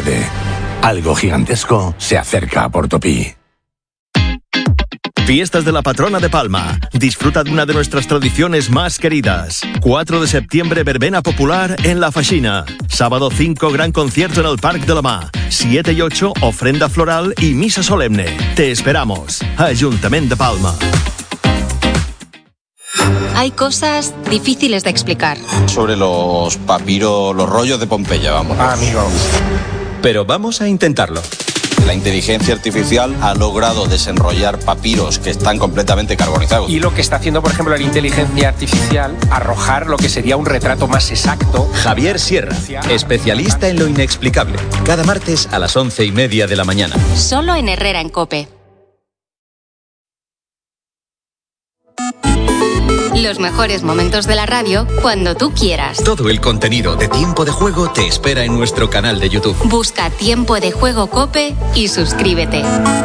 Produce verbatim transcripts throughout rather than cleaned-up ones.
tarde. Algo gigantesco se acerca a Portopí. Fiestas de la Patrona de Palma. Disfruta de una de nuestras tradiciones más queridas. cuatro de septiembre, verbena popular en La Faxina. Sábado cinco, gran concierto en el Parc de la Mar. siete y ocho, ofrenda floral y misa solemne. Te esperamos. Ayuntamiento de Palma. Hay cosas difíciles de explicar. Sobre los papiros, los rollos de Pompeya, vamos. Ah, amigo. Pero vamos a intentarlo. La inteligencia artificial ha logrado desenrollar papiros que están completamente carbonizados. Y lo que está haciendo, por ejemplo, la inteligencia artificial, arrojar lo que sería un retrato más exacto. Javier Sierra, especialista en lo inexplicable. Cada martes a las once y media de la mañana. Solo en Herrera en COPE. Los mejores momentos de la radio cuando tú quieras. Todo el contenido de Tiempo de Juego te espera en nuestro canal de YouTube. Busca Tiempo de Juego COPE y suscríbete.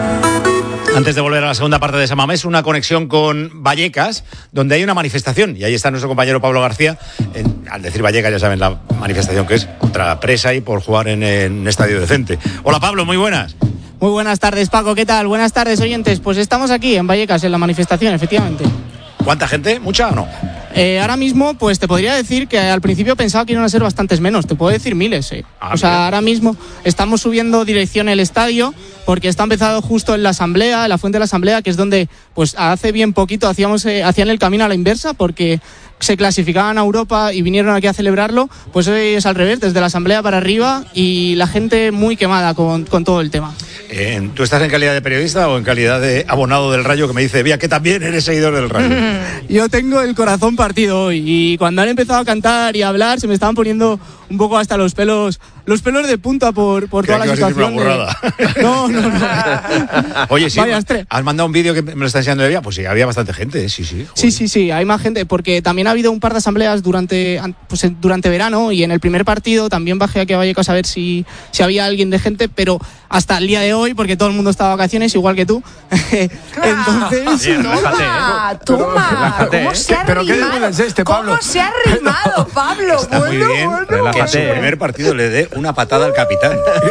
Antes de volver a la segunda parte de Samamés, una conexión con Vallecas, donde hay una manifestación. Y ahí está nuestro compañero Pablo García. En, al decir Vallecas, ya saben la manifestación que es contra Presa y por jugar en, en un estadio decente. Hola Pablo, muy buenas. Muy buenas tardes, Paco. ¿Qué tal? Buenas tardes, oyentes. Pues estamos aquí en Vallecas, en la manifestación, efectivamente. ¿Cuánta gente? ¿Mucha o no? Eh, ahora mismo, pues te podría decir que al principio pensaba que iban a ser bastantes menos. Te puedo decir miles, eh. Ah, o sea, bien. ahora mismo estamos subiendo dirección el estadio porque está empezado justo en la asamblea, en la fuente de la asamblea, que es donde, pues hace bien poquito hacíamos, eh, hacían el camino a la inversa porque se clasificaban a Europa y vinieron aquí a celebrarlo. Pues hoy es al revés, desde la asamblea para arriba y la gente muy quemada con, con todo el tema. Eh, ¿Tú estás en calidad de periodista o en calidad de abonado del Rayo que me dice, vea que también eres seguidor del Rayo? Yo tengo el corazón partido hoy y cuando han empezado a cantar y a hablar se me estaban poniendo un poco hasta los pelos los pelos de punta por, por toda la situación. Una burrada. De... No, no, no. Oye, sí, Vaya estrés. has mandado un vídeo que me lo está enseñando Evia, pues sí, había bastante gente, ¿eh? sí, sí. Joder. Sí, sí, sí, hay más gente, porque también ha habido un par de asambleas durante, pues, durante verano y en el primer partido también bajé aquí a Vallecas a ver si, si había alguien de gente, pero hasta el día de hoy, porque todo el mundo está de vacaciones, igual que tú. Entonces... Sí, relájate, ¿eh? Toma, relájate, ¿cómo se ha ¿Pero qué rimado? es este, Pablo? ¿Cómo se ha rimado, Pablo? Está bueno, muy bien, bueno. que en su primer partido le dé una patada al capitán.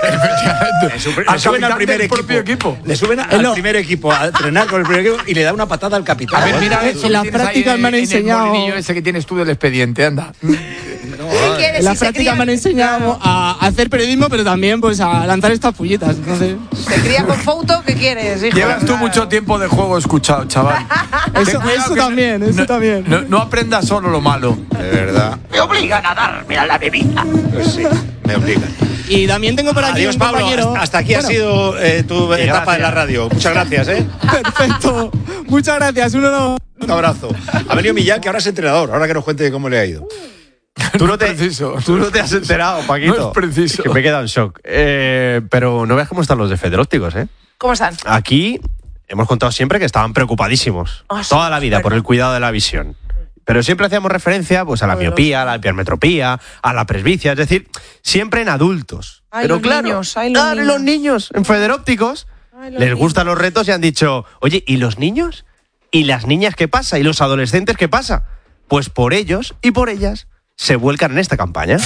Le, su, le Al suben al capitán primer del equipo. propio equipo. Le suben al no. primer equipo a entrenar con el primer equipo y le da una patada al capitán. A ver, mira En eso las que tienes prácticas ahí me han en el enseñado- molinillo ese que tienes tú del expediente, anda. ¿Qué quieres? En la Si se práctica cría- me han enseñado a hacer periodismo, pero también pues a lanzar estas pullitas. Entonces, Se cría con foto, ¿qué quieres, hijo? Llevas tú mucho tiempo de juego escuchado, chaval. eso, Ten cuidado eso que también, no, eso no, también. No, no aprendas solo lo malo. De verdad. Me obligan a darme a la bebida. Pues sí, me obligan. Y también tengo por aquí Adiós, un Pablo. compañero. Hasta, hasta aquí Bueno, ha sido eh, tu etapa gracias. en la radio. Muchas gracias, ¿eh? Perfecto. Muchas gracias. Un honor. Un abrazo. Ha venido Millán, que ahora es entrenador. Ahora que nos cuente cómo le ha ido. Tú no, te, preciso. tú no te has enterado, Paquito. No es preciso. Que me he quedado en shock. Eh, pero no veas cómo están los de Federópticos, ¿eh? ¿Cómo están? Aquí hemos contado siempre que estaban preocupadísimos. Ah, sí, toda la vida verdad. por el cuidado de la visión. Pero siempre hacíamos referencia pues, a la Bueno. miopía, a la hipermetropía, a la presbicia, es decir, siempre en adultos. Ay, pero los claro, niños, ay, los ah, niños. los niños en Federópticos Ay, los les niños. gustan los retos y han dicho, oye, ¿y los niños? ¿Y las niñas qué pasa? ¿Y los adolescentes qué pasa? Pues por ellos y por ellas se vuelcan en esta campaña.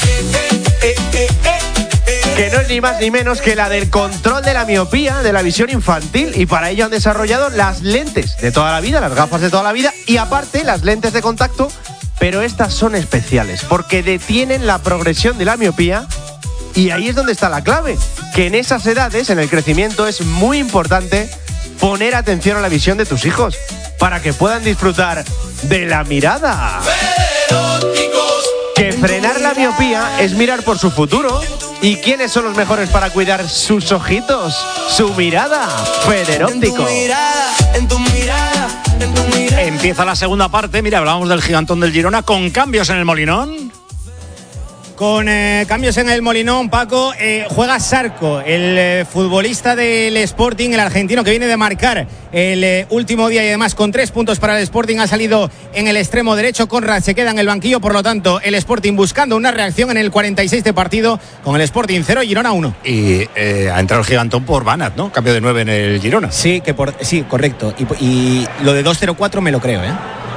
Que no es ni más ni menos que la del control de la miopía, de la visión infantil, y para ello han desarrollado las lentes de toda la vida, las gafas de toda la vida, y aparte las lentes de contacto, pero estas son especiales, porque detienen la progresión de la miopía, y ahí es donde está la clave, que en esas edades, en el crecimiento, es muy importante poner atención a la visión de tus hijos, para que puedan disfrutar de la mirada. Que frenar la miopía es mirar por su futuro. ¿Y quiénes son los mejores para cuidar sus ojitos? Su mirada. Federóptico. Empieza la segunda parte. Mira, hablábamos del gigantón del Girona con cambios en el Molinón. Con eh, cambios en el Molinón, Paco, eh, juega Sarco, el eh, futbolista del Sporting, el argentino que viene de marcar el eh, último día y además con tres puntos para el Sporting ha salido en el extremo derecho. Conrad se queda en el banquillo, por lo tanto el Sporting buscando una reacción en el cuarenta y seis de partido con el Sporting cero y Girona uno. Y eh, ha entrado el gigantón por Banat, ¿no? Cambio de nueve en el Girona. Sí, que por, sí, correcto. Y, y lo de dos cero cuatro me lo creo, ¿eh?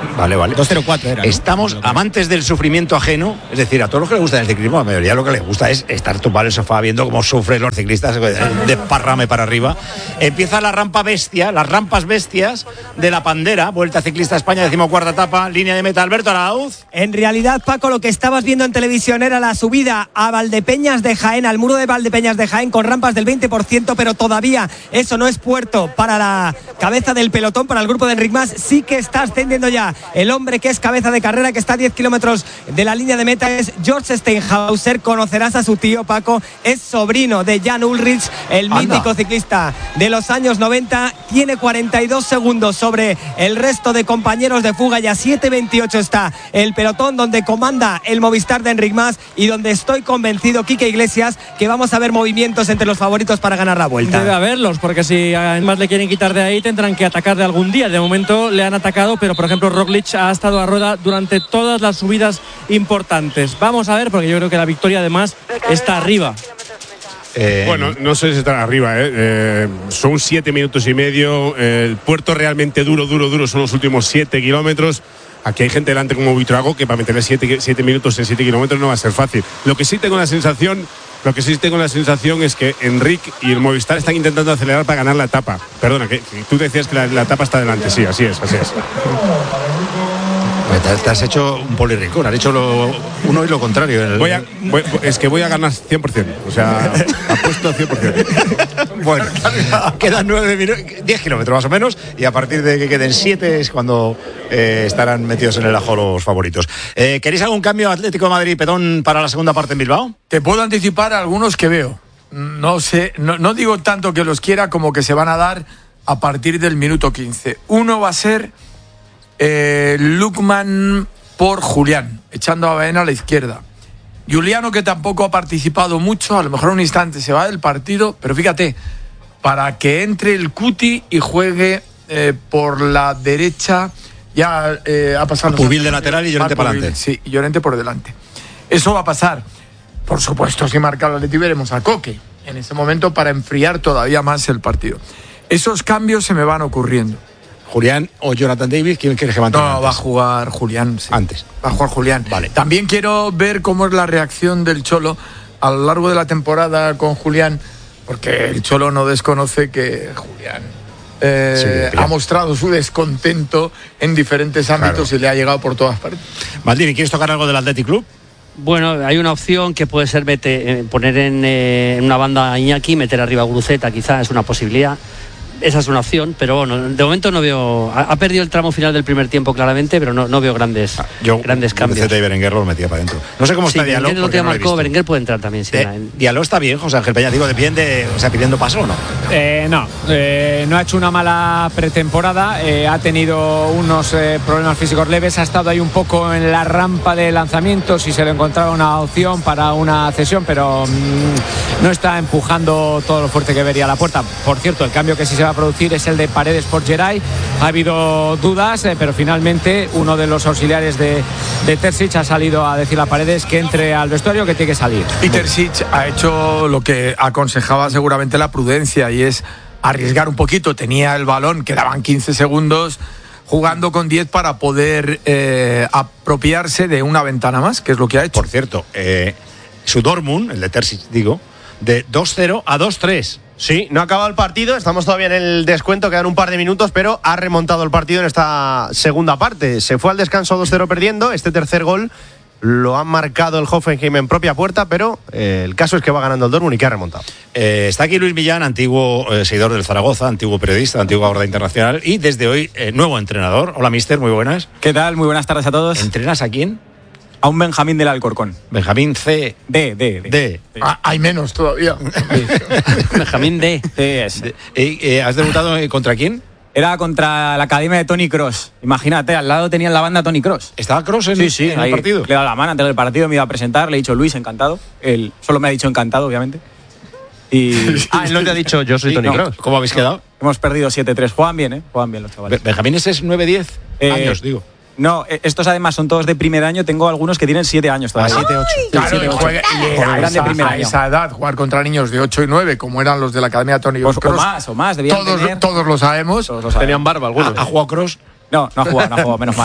Vale, vale. dos cero cuatro era, ¿no? Estamos amantes del sufrimiento ajeno, es decir, a todos los que les gusta el ciclismo, a la mayoría lo que les gusta es estar tumbado en el sofá viendo cómo sufren los ciclistas de parrame para arriba. Empieza la rampa bestia, las rampas bestias de la Pandera, Vuelta Ciclista España, decimocuarta etapa, línea de meta. Alberto Arauz. En realidad, Paco, lo que estabas viendo en televisión era la subida a Valdepeñas de Jaén, al muro de Valdepeñas de Jaén, con rampas del veinte por ciento, pero todavía eso no es puerto para la cabeza del pelotón, para el grupo de Enric Mas. Sí que está ascendiendo ya el hombre que es cabeza de carrera, que está a diez kilómetros de la línea de meta, es George Steinhauser. Conocerás a su tío, Paco, es sobrino de Jan Ullrich, el Anda. mítico ciclista de los años noventa. Tiene cuarenta y dos segundos sobre el resto de compañeros de fuga, y a siete veintiocho está el pelotón, donde comanda el Movistar de Enric Mas y donde estoy convencido, Quique Iglesias, que vamos a ver movimientos entre los favoritos para ganar la Vuelta. Debe haberlos, porque si además le quieren quitar de ahí, tendrán que atacar de algún día. De momento le han atacado, pero por ejemplo Roglic ha estado a rueda durante todas las subidas importantes. Vamos a ver, porque yo creo que la victoria además está arriba. Eh, bueno, no sé si están arriba, ¿eh? Eh, son siete minutos y medio. Eh, el puerto realmente duro, duro, duro son los últimos siete kilómetros. Aquí hay gente delante como Buitrago que para meterle siete, siete minutos en siete kilómetros no va a ser fácil. Lo que sí tengo la sensación, lo que sí tengo la sensación es que Enric y el Movistar están intentando acelerar para ganar la etapa. Perdona, que, que tú decías que la, la etapa está delante. Sí, así es, así es. Te has hecho un polirrincón, has hecho lo uno y lo contrario. El... Voy a, voy, es que voy a ganar cien por ciento. O sea, apuesto cien por ciento. Bueno, quedan nueve minutos, diez kilómetros más o menos, y a partir de que queden siete es cuando eh, estarán metidos en el ajo los favoritos. Eh, ¿Queréis algún cambio Atlético de Madrid, Petón, para la segunda parte en Bilbao? Te puedo anticipar algunos que veo. No sé, no, no digo tanto que los quiera como que se van a dar a partir del minuto quince. Uno va a ser Eh, Lukman por Julián, echando a Baena a la izquierda. Juliano, que tampoco ha participado mucho, a lo mejor un instante se va del partido, pero fíjate, para que entre el Cuti y juegue eh, por la derecha, ya eh, ha pasado. Pubil de lateral y Llorente para adelante. Sí, y Llorente por delante. Eso va a pasar. Por supuesto, si marca el Atleti veremos a Coque en ese momento para enfriar todavía más el partido. Esos cambios se me van ocurriendo. Julián o Jonathan Davis, ¿quién quieres que mantenga? No, antes? va a jugar Julián. Sí. Antes. Va a jugar Julián. Vale. También quiero ver cómo es la reacción del Cholo a lo largo de la temporada con Julián, porque el Cholo no desconoce que Julián eh, sí, ha mostrado su descontento en diferentes ámbitos, claro, y le ha llegado por todas partes. Maldini, ¿quieres tocar algo del Athletic Club? Bueno, hay una opción que puede ser mete, eh, poner en, eh, en una banda a Iñaki, meter arriba a Guruceta, quizás es una posibilidad. Esa es una opción, pero bueno, de momento no veo. Ha, ha perdido el tramo final del primer tiempo claramente, pero no, no veo grandes, ah, yo, grandes cambios. Zeta y Berenguer lo metía para adentro. No sé cómo sí, está Diallo. Berenguer lo que marcó, Berenguer puede entrar también. Sí, eh, Diallo está bien, José Ángel Peña, digo, depende, o sea, pidiendo paso o no. Eh, no, eh, no ha hecho una mala pretemporada, eh, ha tenido unos eh, problemas físicos leves, ha estado ahí un poco en la rampa de lanzamiento, si se le encontraba una opción para una cesión, pero mmm, no está empujando todo lo fuerte que vería a la puerta. Por cierto, el cambio que sí se va a producir es el de Paredes por Geray. Ha habido dudas, eh, pero finalmente uno de los auxiliares de, de Terzic ha salido a decir a Paredes que entre al vestuario, que tiene que salir. Y Terzic ha hecho lo que aconsejaba seguramente la prudencia, y es arriesgar un poquito. Tenía el balón, quedaban quince segundos, jugando con diez para poder eh, apropiarse de una ventana más, que es lo que ha hecho. Por cierto, eh, su Dortmund, el de Terzic, digo, de dos cero a dos tres. Sí, no ha acabado el partido, estamos todavía en el descuento, quedan un par de minutos, pero ha remontado el partido en esta segunda parte. Se fue al descanso dos cero perdiendo, este tercer gol lo ha marcado el Hoffenheim en propia puerta, pero eh, el caso es que va ganando el Dortmund y que ha remontado. Eh, está aquí Luis Millán, antiguo eh, seguidor del Zaragoza, antiguo periodista, antiguo abordador internacional y desde hoy eh, nuevo entrenador. Hola, mister, muy buenas. ¿Qué tal? Muy buenas tardes a todos. ¿Entrenas a quién? A un Benjamín del Alcorcón. Benjamín C. D, D, D. D. Ah, hay menos todavía. Benjamín D. Sí, es. Eh, eh, ¿Has debutado contra quién? Era contra la academia de Tony Cross. Imagínate, al lado tenían la banda Tony Cross. ¿Estaba Cross en, sí, sí, en ahí el partido? Le he dado la mano antes del partido, me iba a presentar, le he dicho Luis, encantado. Él solo me ha dicho encantado, obviamente. Y... ah, él no te ha dicho yo soy sí, Tony no. Cross. ¿Cómo habéis quedado? Hemos perdido siete tres. Juegan bien, ¿eh? Juegan bien los chavales. ¿Benjamín ese es nueve diez eh, años, digo? No, estos además son todos de primer año. Tengo algunos que tienen siete años todavía. siete ocho. Claro, siete, ocho. Juega, y a, esa, de primer a año. esa edad, jugar contra niños de ocho y nueve, como eran los de la academia Tony pues, Cross. O más, o más. Debían todos, tener, todos lo sabemos. Todos lo sabemos. Tenían barba algunos. ¿Ha, ha jugado Cross? No, no ha jugado, no ha jugado, menos mal.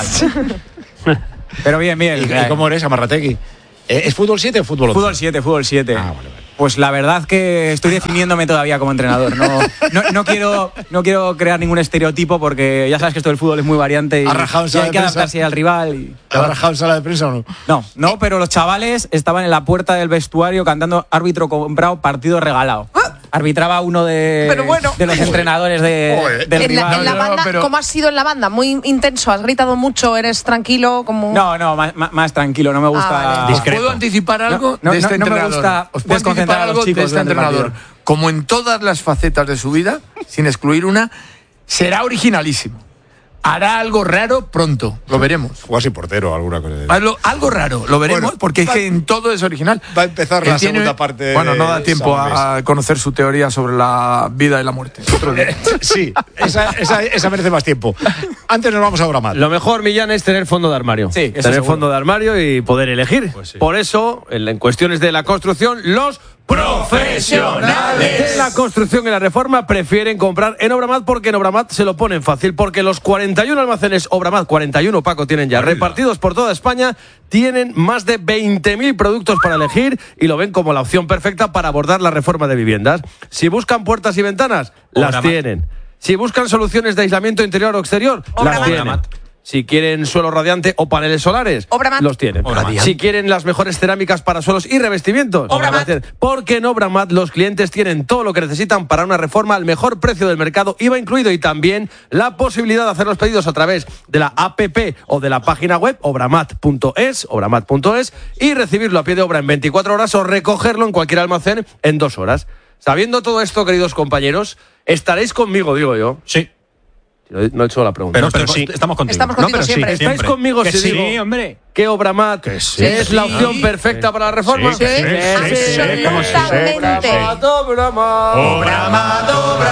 Pero bien, bien. ¿Y, ¿y cómo eres, Amarrategui? ¿Es fútbol siete o fútbol once? Fútbol siete, fútbol siete. Ah, vale, vale. Pues la verdad que estoy definiéndome todavía como entrenador. No, no, no, quiero, no quiero crear ningún estereotipo porque ya sabes que esto del fútbol es muy variante y, ¿Has rajado en y sala hay de que prensa? adaptarse al rival. Y... ¿Has rajado en sala de prensa o no? No, no, pero los chavales estaban en la puerta del vestuario cantando árbitro comprado, partido regalado. Arbitraba uno de, Pero bueno. de los entrenadores de, del En la, rival. en la banda, ¿cómo has sido en la banda? Muy intenso, has gritado mucho, eres tranquilo, como... No, no, más, más- más tranquilo, no me gusta... Ah, vale. ¿Os puedo anticipar algo No, no, de este no me entrenador? gusta ¿Os puedo desconcentrar anticipar a los algo de chicos este durante el entrenador? partido. Como en todas las facetas de su vida, sin excluir una, será originalísimo. Hará algo raro pronto, lo veremos. Juega sin portero, alguna cosa. Algo, algo raro, lo veremos, Bueno, porque es va- que en todo es original. Va a empezar Él la tiene- segunda parte. Bueno, no da de tiempo San Mamés. a conocer su teoría sobre la vida y la muerte. Otro día. Sí, esa, esa, esa merece más tiempo. Antes nos vamos a Obramat. Lo mejor, Millán, es tener fondo de armario. Sí, eso tener seguro. fondo de armario y poder elegir. Pues sí. Por eso, en, en cuestiones de la construcción, los profesionales de la construcción y la reforma prefieren comprar en Obramat porque en Obramat se lo ponen fácil. Porque los cuarenta y uno almacenes Obramat, cuarenta y uno, Paco, tienen ya repartidos por toda España, tienen más de veinte mil productos para elegir y lo ven como la opción perfecta para abordar la reforma de viviendas. Si buscan puertas y ventanas, las Obramat. tienen. Si buscan soluciones de aislamiento interior o exterior, las Obramat. tienen. Obramat. Si quieren suelo radiante o paneles solares, Obramat. los tienen. Obramat. Si quieren las mejores cerámicas para suelos y revestimientos, Obramat. las tienen. Porque en Obramat los clientes tienen todo lo que necesitan para una reforma al mejor precio del mercado, I V A incluido, y también la posibilidad de hacer los pedidos a través de la app o de la página web obramat punto es, obramat punto es, y recibirlo a pie de obra en veinticuatro horas o recogerlo en cualquier almacén en dos horas. Sabiendo todo esto, queridos compañeros, estaréis conmigo, digo yo. Sí. No he no he hecho la pregunta. Pero, No, pero sí. Estamos contigo. Estamos No, contigo pero sí, siempre. ¿Estáis siempre. conmigo Que si sí, digo hombre. que Obramat sí. es la Sí. opción perfecta para la reforma? Sí, sí, sí, sí, sí, Absolutamente. Obramat, Obramat.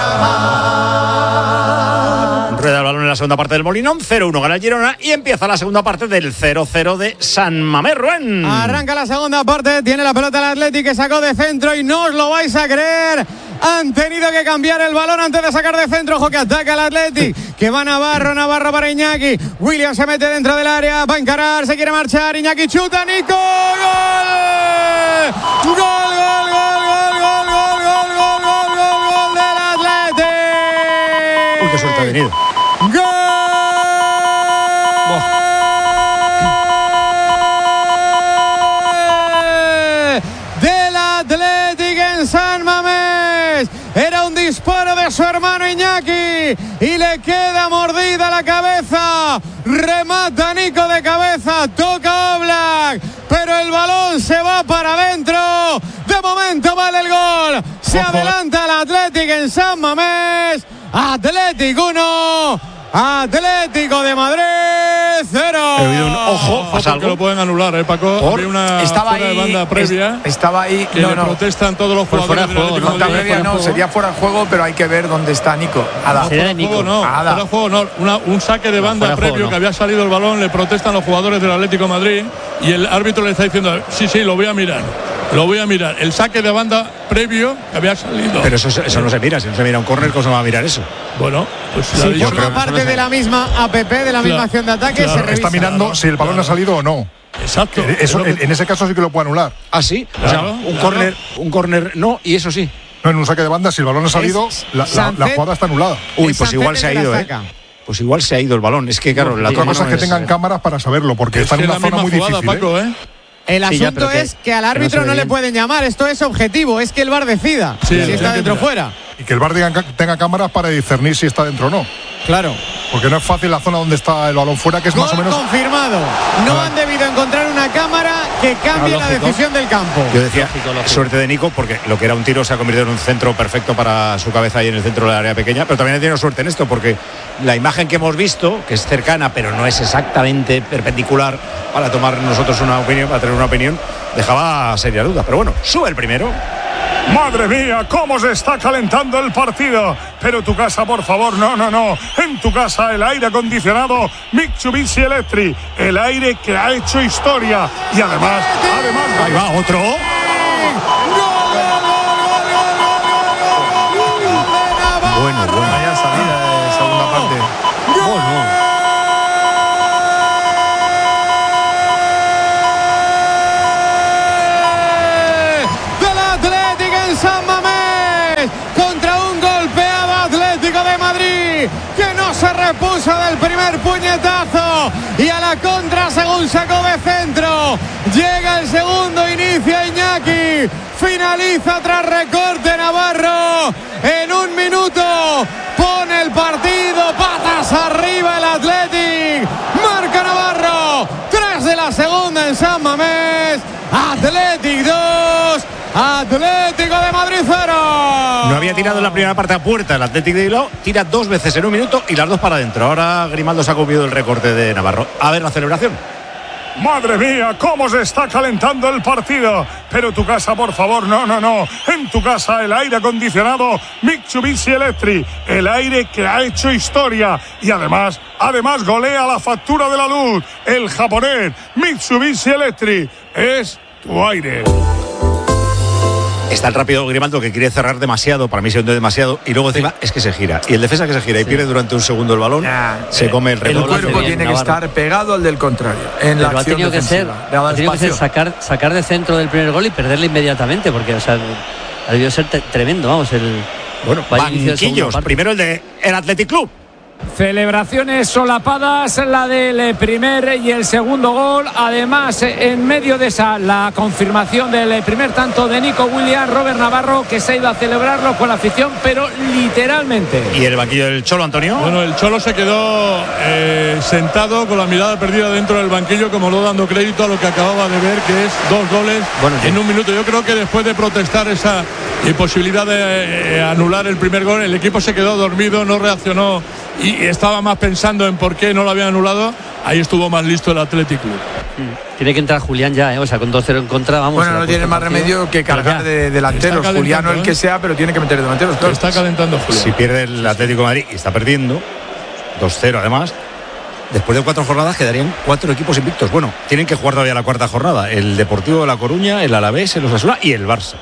Rueda el balón en la segunda parte del Molinón, cero uno gana el Girona y empieza la segunda parte del cero cero de San Mamés. Rubén. Arranca la segunda parte, tiene la pelota el Athletic que sacó de centro y no os lo vais a creer. Han tenido que cambiar el balón antes de sacar de centro. Ojo que ataca el Athletic, que va Navarro, Navarro para Iñaki. William se mete dentro del área, va a encarar, se quiere marchar. Iñaki chuta, Nico, gol. Gol, gol, gol, gol, gol, gol, gol, gol, gol, gol, gol del Athletic. Uy, qué suerte ha venido. Del Athletic en San Mamés. Era un disparo de su hermano Iñaki y le queda mordida la cabeza. Remata Nico de cabeza, toca Oblak, pero el balón se va para adentro. De momento vale el gol. Se Ojo. adelanta el Athletic en San Mamés. Athletic uno, Atlético de Madrid cero. He oído un ojo. Ojo, ¿Pasa porque algo? lo pueden anular, ¿eh, Paco? ¿Por? Había una Estaba fuera ahí, de banda previa es- estaba ahí, que no, le no. protestan todos los Pues fuera jugadores de del juego, Atlético Falta de Madrid, previa fuera de no, juego. sería fuera de juego, pero hay que ver dónde está Nico. A la- No, fuera de juego no, Ada. fuera de juego no. Una- un saque de banda fuera de previo juego no. que había salido el balón, le protestan los jugadores del Atlético de Madrid y el árbitro le está diciendo, sí, sí, lo voy a mirar, lo voy a mirar. El saque de banda previo que había salido. Pero eso, eso no se mira, si no se mira un córner, ¿cómo se va a mirar eso? Bueno, pues Sí, forma parte de la misma A P P, de la misma Claro, acción de ataque. claro, se está revisa. mirando si el balón claro. ha salido o no. Exacto. Que Eso, Es lo en, que- en ese caso sí que lo puede anular. Ah, sí. O Claro, sea, un claro. córner, un córner no, y eso sí. No, en un saque de banda, si el balón ha salido, la, la- la Sancet- jugada está anulada. Uy, Es pues igual Sancet se ha el que ido, la ¿eh? saca. Pues igual se ha ido el balón. Es que, claro, la Otra toma cosa no es que es, tengan eh, cámaras para saberlo, porque Es está que en es una la zona misma muy jugada, difícil. Paco, ¿eh? ¿eh? El Sí, ya, asunto pero que- es que al que no árbitro se no, ve le bien. pueden llamar. Esto es objetivo, es que el V A R decida Sí, si sí, está sí, dentro o sí. fuera. Y que el V A R diga- tenga cámaras para discernir si está dentro o no. Claro. Porque no es fácil la zona donde está el balón fuera, que es Gol más o menos. confirmado. No han debido encontrar una cámara que cambie Ah, la lógico. decisión del campo. Yo decía, Lógico, lógico. suerte de Nico, porque lo que era un tiro se ha convertido en un centro perfecto para su cabeza ahí en el centro del área pequeña, pero también ha tenido suerte en esto, porque la imagen que hemos visto, que es cercana, pero no es exactamente perpendicular para tomar nosotros una opinión, para tener una opinión, dejaba seria duda. Pero bueno, sube el primero. Madre mía, cómo se está calentando el partido. Pero tu casa, por favor, no, no, no. En tu casa el aire acondicionado Mitsubishi Electric, el aire que ha hecho historia. Y además, además, Ahí va otro. Bueno, bueno. Vaya salida de segunda parte. repuso del primer puñetazo y a la contra según sacó de centro. Llega el segundo, inicia Iñaki, finaliza tras recorte Navarro. En un minuto pone el partido patas arriba el Athletic. Marca Navarro, tres de la segunda en San Mamés. Athletic dos, Atlético de Madrid cero. No había tirado en la primera parte a puerta el Atlético de Bilbao, tira dos veces en un minuto y las dos para adentro. Ahora Grimaldo se ha comido el recorte de Navarro. A ver la celebración. Madre mía, cómo se está calentando el partido. Pero tu casa, por favor, no, no, no. En tu casa el aire acondicionado Mitsubishi Electric. El aire que ha hecho historia. Y además, además golea la factura de la luz. El japonés Mitsubishi Electric es tu aire. Está el rápido Grimaldo que quiere cerrar demasiado, para mí se hunde demasiado, y luego encima es que se gira. Y el defensa que se gira y sí. pierde durante un segundo el balón, ya, se eh, come el rebote. El cuerpo tiene bien, que Navarro. estar pegado al del contrario. En Pero la ha tenido que ser, ha tenido que ser sacar, sacar de centro del primer gol y perderle inmediatamente, porque o sea, ha debido ser t- tremendo, vamos, el bueno, banquillos, primero el de el Athletic Club. Celebraciones solapadas, la del primer y el segundo gol. Además, en medio de esa, la confirmación del primer tanto de Nico Williams, Robert Navarro, que se ha ido a celebrarlo con la afición, pero literalmente. ¿Y el banquillo del Cholo, Antonio? Bueno, el Cholo se quedó eh, sentado con la mirada perdida dentro del banquillo, como no dando crédito a lo que acababa de ver, que es dos goles bueno, en un minuto. Yo creo que después de protestar esa imposibilidad de eh, anular el primer gol, el equipo se quedó dormido, no reaccionó y estaba más pensando en por qué no lo habían anulado. Ahí estuvo más listo el Athletic Club. Tiene que entrar Julián ya, ¿eh? O sea, con dos cero en contra, vamos. Bueno, no tiene más remedio que cargar de delanteros. Julián, el que sea, pero tiene que meter delanteros. Claro. Está calentando Julián. Si pierde el Atlético de Madrid y está perdiendo, dos cero además, después de cuatro jornadas quedarían cuatro equipos invictos. Bueno, tienen que jugar todavía la cuarta jornada. El Deportivo de La Coruña, el Alavés, el Osasuna y el Barça.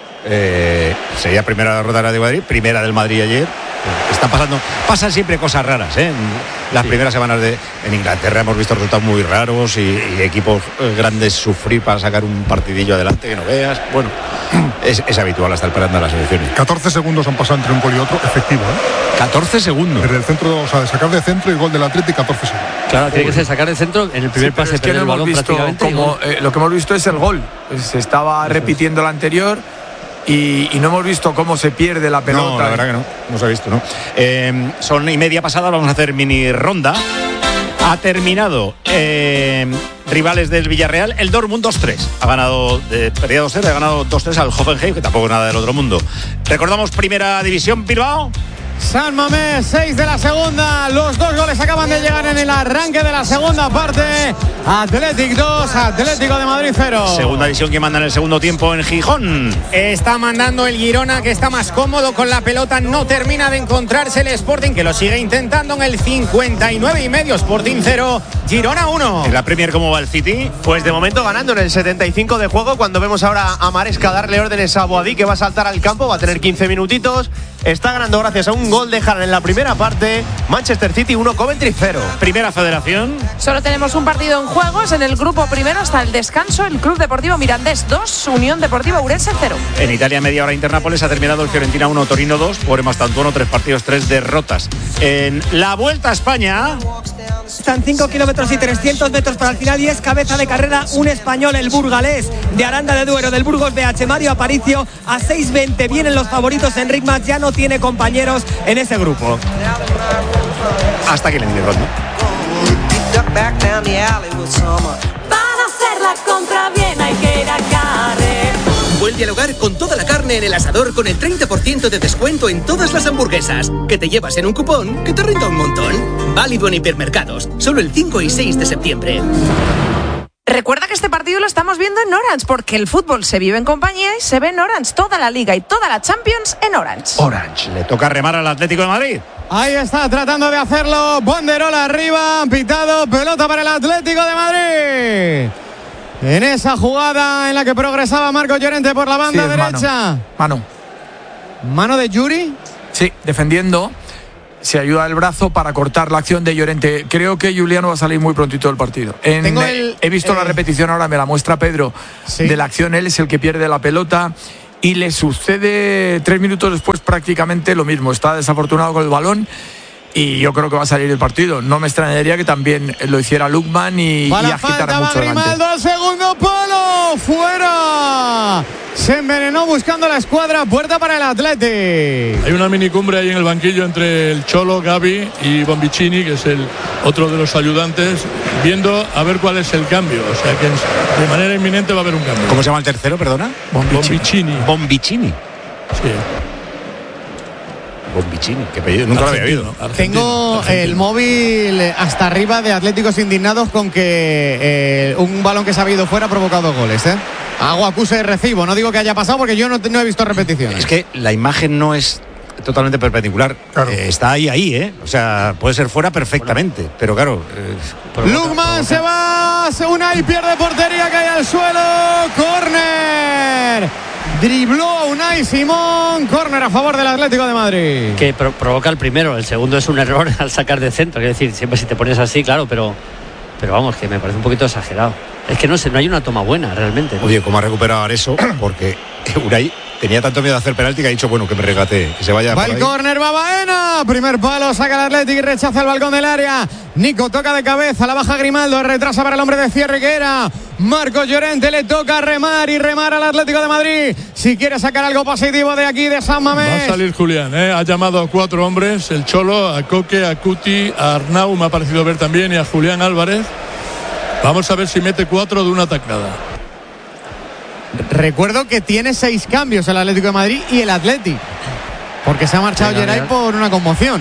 Eh, sería primera derrota del Atlético de Madrid, primera del Madrid ayer. Están pasando, pasan siempre cosas raras, ¿eh? En las sí. primeras semanas de en Inglaterra hemos visto resultados muy raros y, y equipos eh, grandes sufrir para sacar un partidillo adelante que no veas. Bueno, es, es habitual hasta el parando de las elecciones. catorce segundos han pasado entre un gol y otro, efectivo, ¿eh? catorce segundos. Desde el centro, o sea, de sacar de centro y gol del Atlético, catorce segundos. Claro, tiene que ser sacar de centro en el primer sí, pase, es que perder no el balón prácticamente. Como, eh, lo que hemos visto es el gol. Se estaba repitiendo el anterior. Y, y no hemos visto cómo se pierde la pelota. No, la verdad que no, no se ha visto, ¿no? Eh, son y media pasada, vamos a hacer mini ronda. Ha terminado eh, rivales del Villarreal, el Dortmund dos tres. Ha ganado, de, perdía dos cero, ha ganado dos tres al Hoffenheim, que tampoco es nada del otro mundo. Recordamos, primera división, Bilbao. San Mamés, seis de la segunda. Los dos goles acaban de llegar en el arranque de la segunda parte. Athletic dos, Atlético de Madrid cero. Segunda división que manda en el segundo tiempo en Gijón. Está mandando el Girona, que está más cómodo con la pelota. No termina de encontrarse el Sporting, que lo sigue intentando en el cincuenta y nueve y medio. Sporting cero, Girona uno. En la Premier, ¿cómo va el City? Pues de momento ganando en el setenta y cinco de juego. Cuando vemos ahora a Maresca darle órdenes a Boadí, que va a saltar al campo, va a tener quince minutitos. Está ganando gracias a un gol de Haaland en la primera parte. Manchester City uno, Coventry cero. Primera Federación. Solo tenemos un partido en juegos. En el grupo primero hasta el descanso, el Club Deportivo Mirandés dos, Unión Deportiva Ourense cero. En Italia, media hora Internápoles, ha terminado el Fiorentina uno, Torino dos. Por Mastantuono, tres partidos, tres derrotas. En la Vuelta a España. Están cinco kilómetros y trescientos metros para el final y es cabeza de carrera un español, el burgalés de Aranda de Duero, del Burgos B H, Mario Aparicio. A seis veinte vienen los favoritos. Enric Mas ya no tiene compañeros en ese grupo. Hasta aquí el mini ronda. Para hacer la compra bien hay que ir a Carrefour. Vuelve al hogar con toda la carne en el asador con el treinta por ciento de descuento en todas las hamburguesas. Que te llevas en un cupón que te renta un montón. Válido en hipermercados. Solo el cinco y seis de septiembre. Recuerda que este partido lo estamos viendo en Orange, porque el fútbol se vive en compañía y se ve en Orange. Toda la Liga y toda la Champions en Orange. Orange. Le toca remar al Atlético de Madrid. Ahí está tratando de hacerlo. Banderola arriba, han pitado, pelota para el Atlético de Madrid. En esa jugada en la que progresaba Marcos Llorente por la banda sí, derecha. Mano. mano. ¿Mano de Yuri? Sí, defendiendo. Se ayuda el brazo para cortar la acción de Llorente. Creo que Juliano va a salir muy prontito del partido. En, Tengo el, he visto eh, la repetición ahora, me la muestra Pedro, sí. de la acción. Él es el que pierde la pelota y le sucede tres minutos después prácticamente lo mismo. Está desafortunado con el balón y yo creo que va a salir el partido. No me extrañaría que también lo hiciera Lukman y, y agitara mucho delante. Grimaldo al segundo palo, fuera. Se envenenó buscando la escuadra, puerta para el Athletic. Hay una minicumbre ahí en el banquillo entre el Cholo, Gavi y Bombicini, que es el otro de los ayudantes, viendo a ver cuál es el cambio. O sea que de manera inminente va a haber un cambio. ¿Cómo se llama el tercero, perdona? Bombicini. Bombicini. Sí. Bombicini, qué apellido, nunca Argentino, lo había oído. Tengo Argentino. el móvil hasta arriba de Atléticos indignados con que eh, un balón que se ha ido fuera ha provocado goles, ¿eh? Hago acuse de recibo, no digo que haya pasado porque yo no, no he visto repeticiones. Es que la imagen no es totalmente perpendicular. Claro. Eh, está ahí, ahí, ¿eh? O sea, puede ser fuera perfectamente, bueno. Pero claro... Eh, Lukman se va, se una y pierde portería, cae al suelo, córner. Dribló a Unai Simón, córner a favor del Atlético de Madrid. Que pro provoca el primero, el segundo es un error al sacar de centro. Quiero decir, siempre si te pones así, claro, pero, pero vamos, que me parece un poquito exagerado. Es que no sé, no hay una toma buena realmente, ¿no? Oye, ¿cómo ha recuperado eso? Porque Unai tenía tanto miedo de hacer penalti que ha dicho, bueno, que me regate, que se vaya. Va el córner, va Baena. Primer palo, saca el Atlético y rechaza el balcón del área. Nico toca de cabeza, la baja Grimaldo, retrasa para el hombre de cierre que era Marcos Llorente. Le toca remar y remar al Atlético de Madrid. Si quiere sacar algo positivo de aquí, de San Mamés. Va a salir Julián, ¿eh? Ha llamado a cuatro hombres, el Cholo, a Coque, a Cuti, a Arnau, me ha parecido ver también, y a Julián Álvarez. Vamos a ver si mete cuatro de una taclada. Recuerdo que tiene seis cambios el Atlético de Madrid y el Athletic, porque se ha marchado Geray por una conmoción.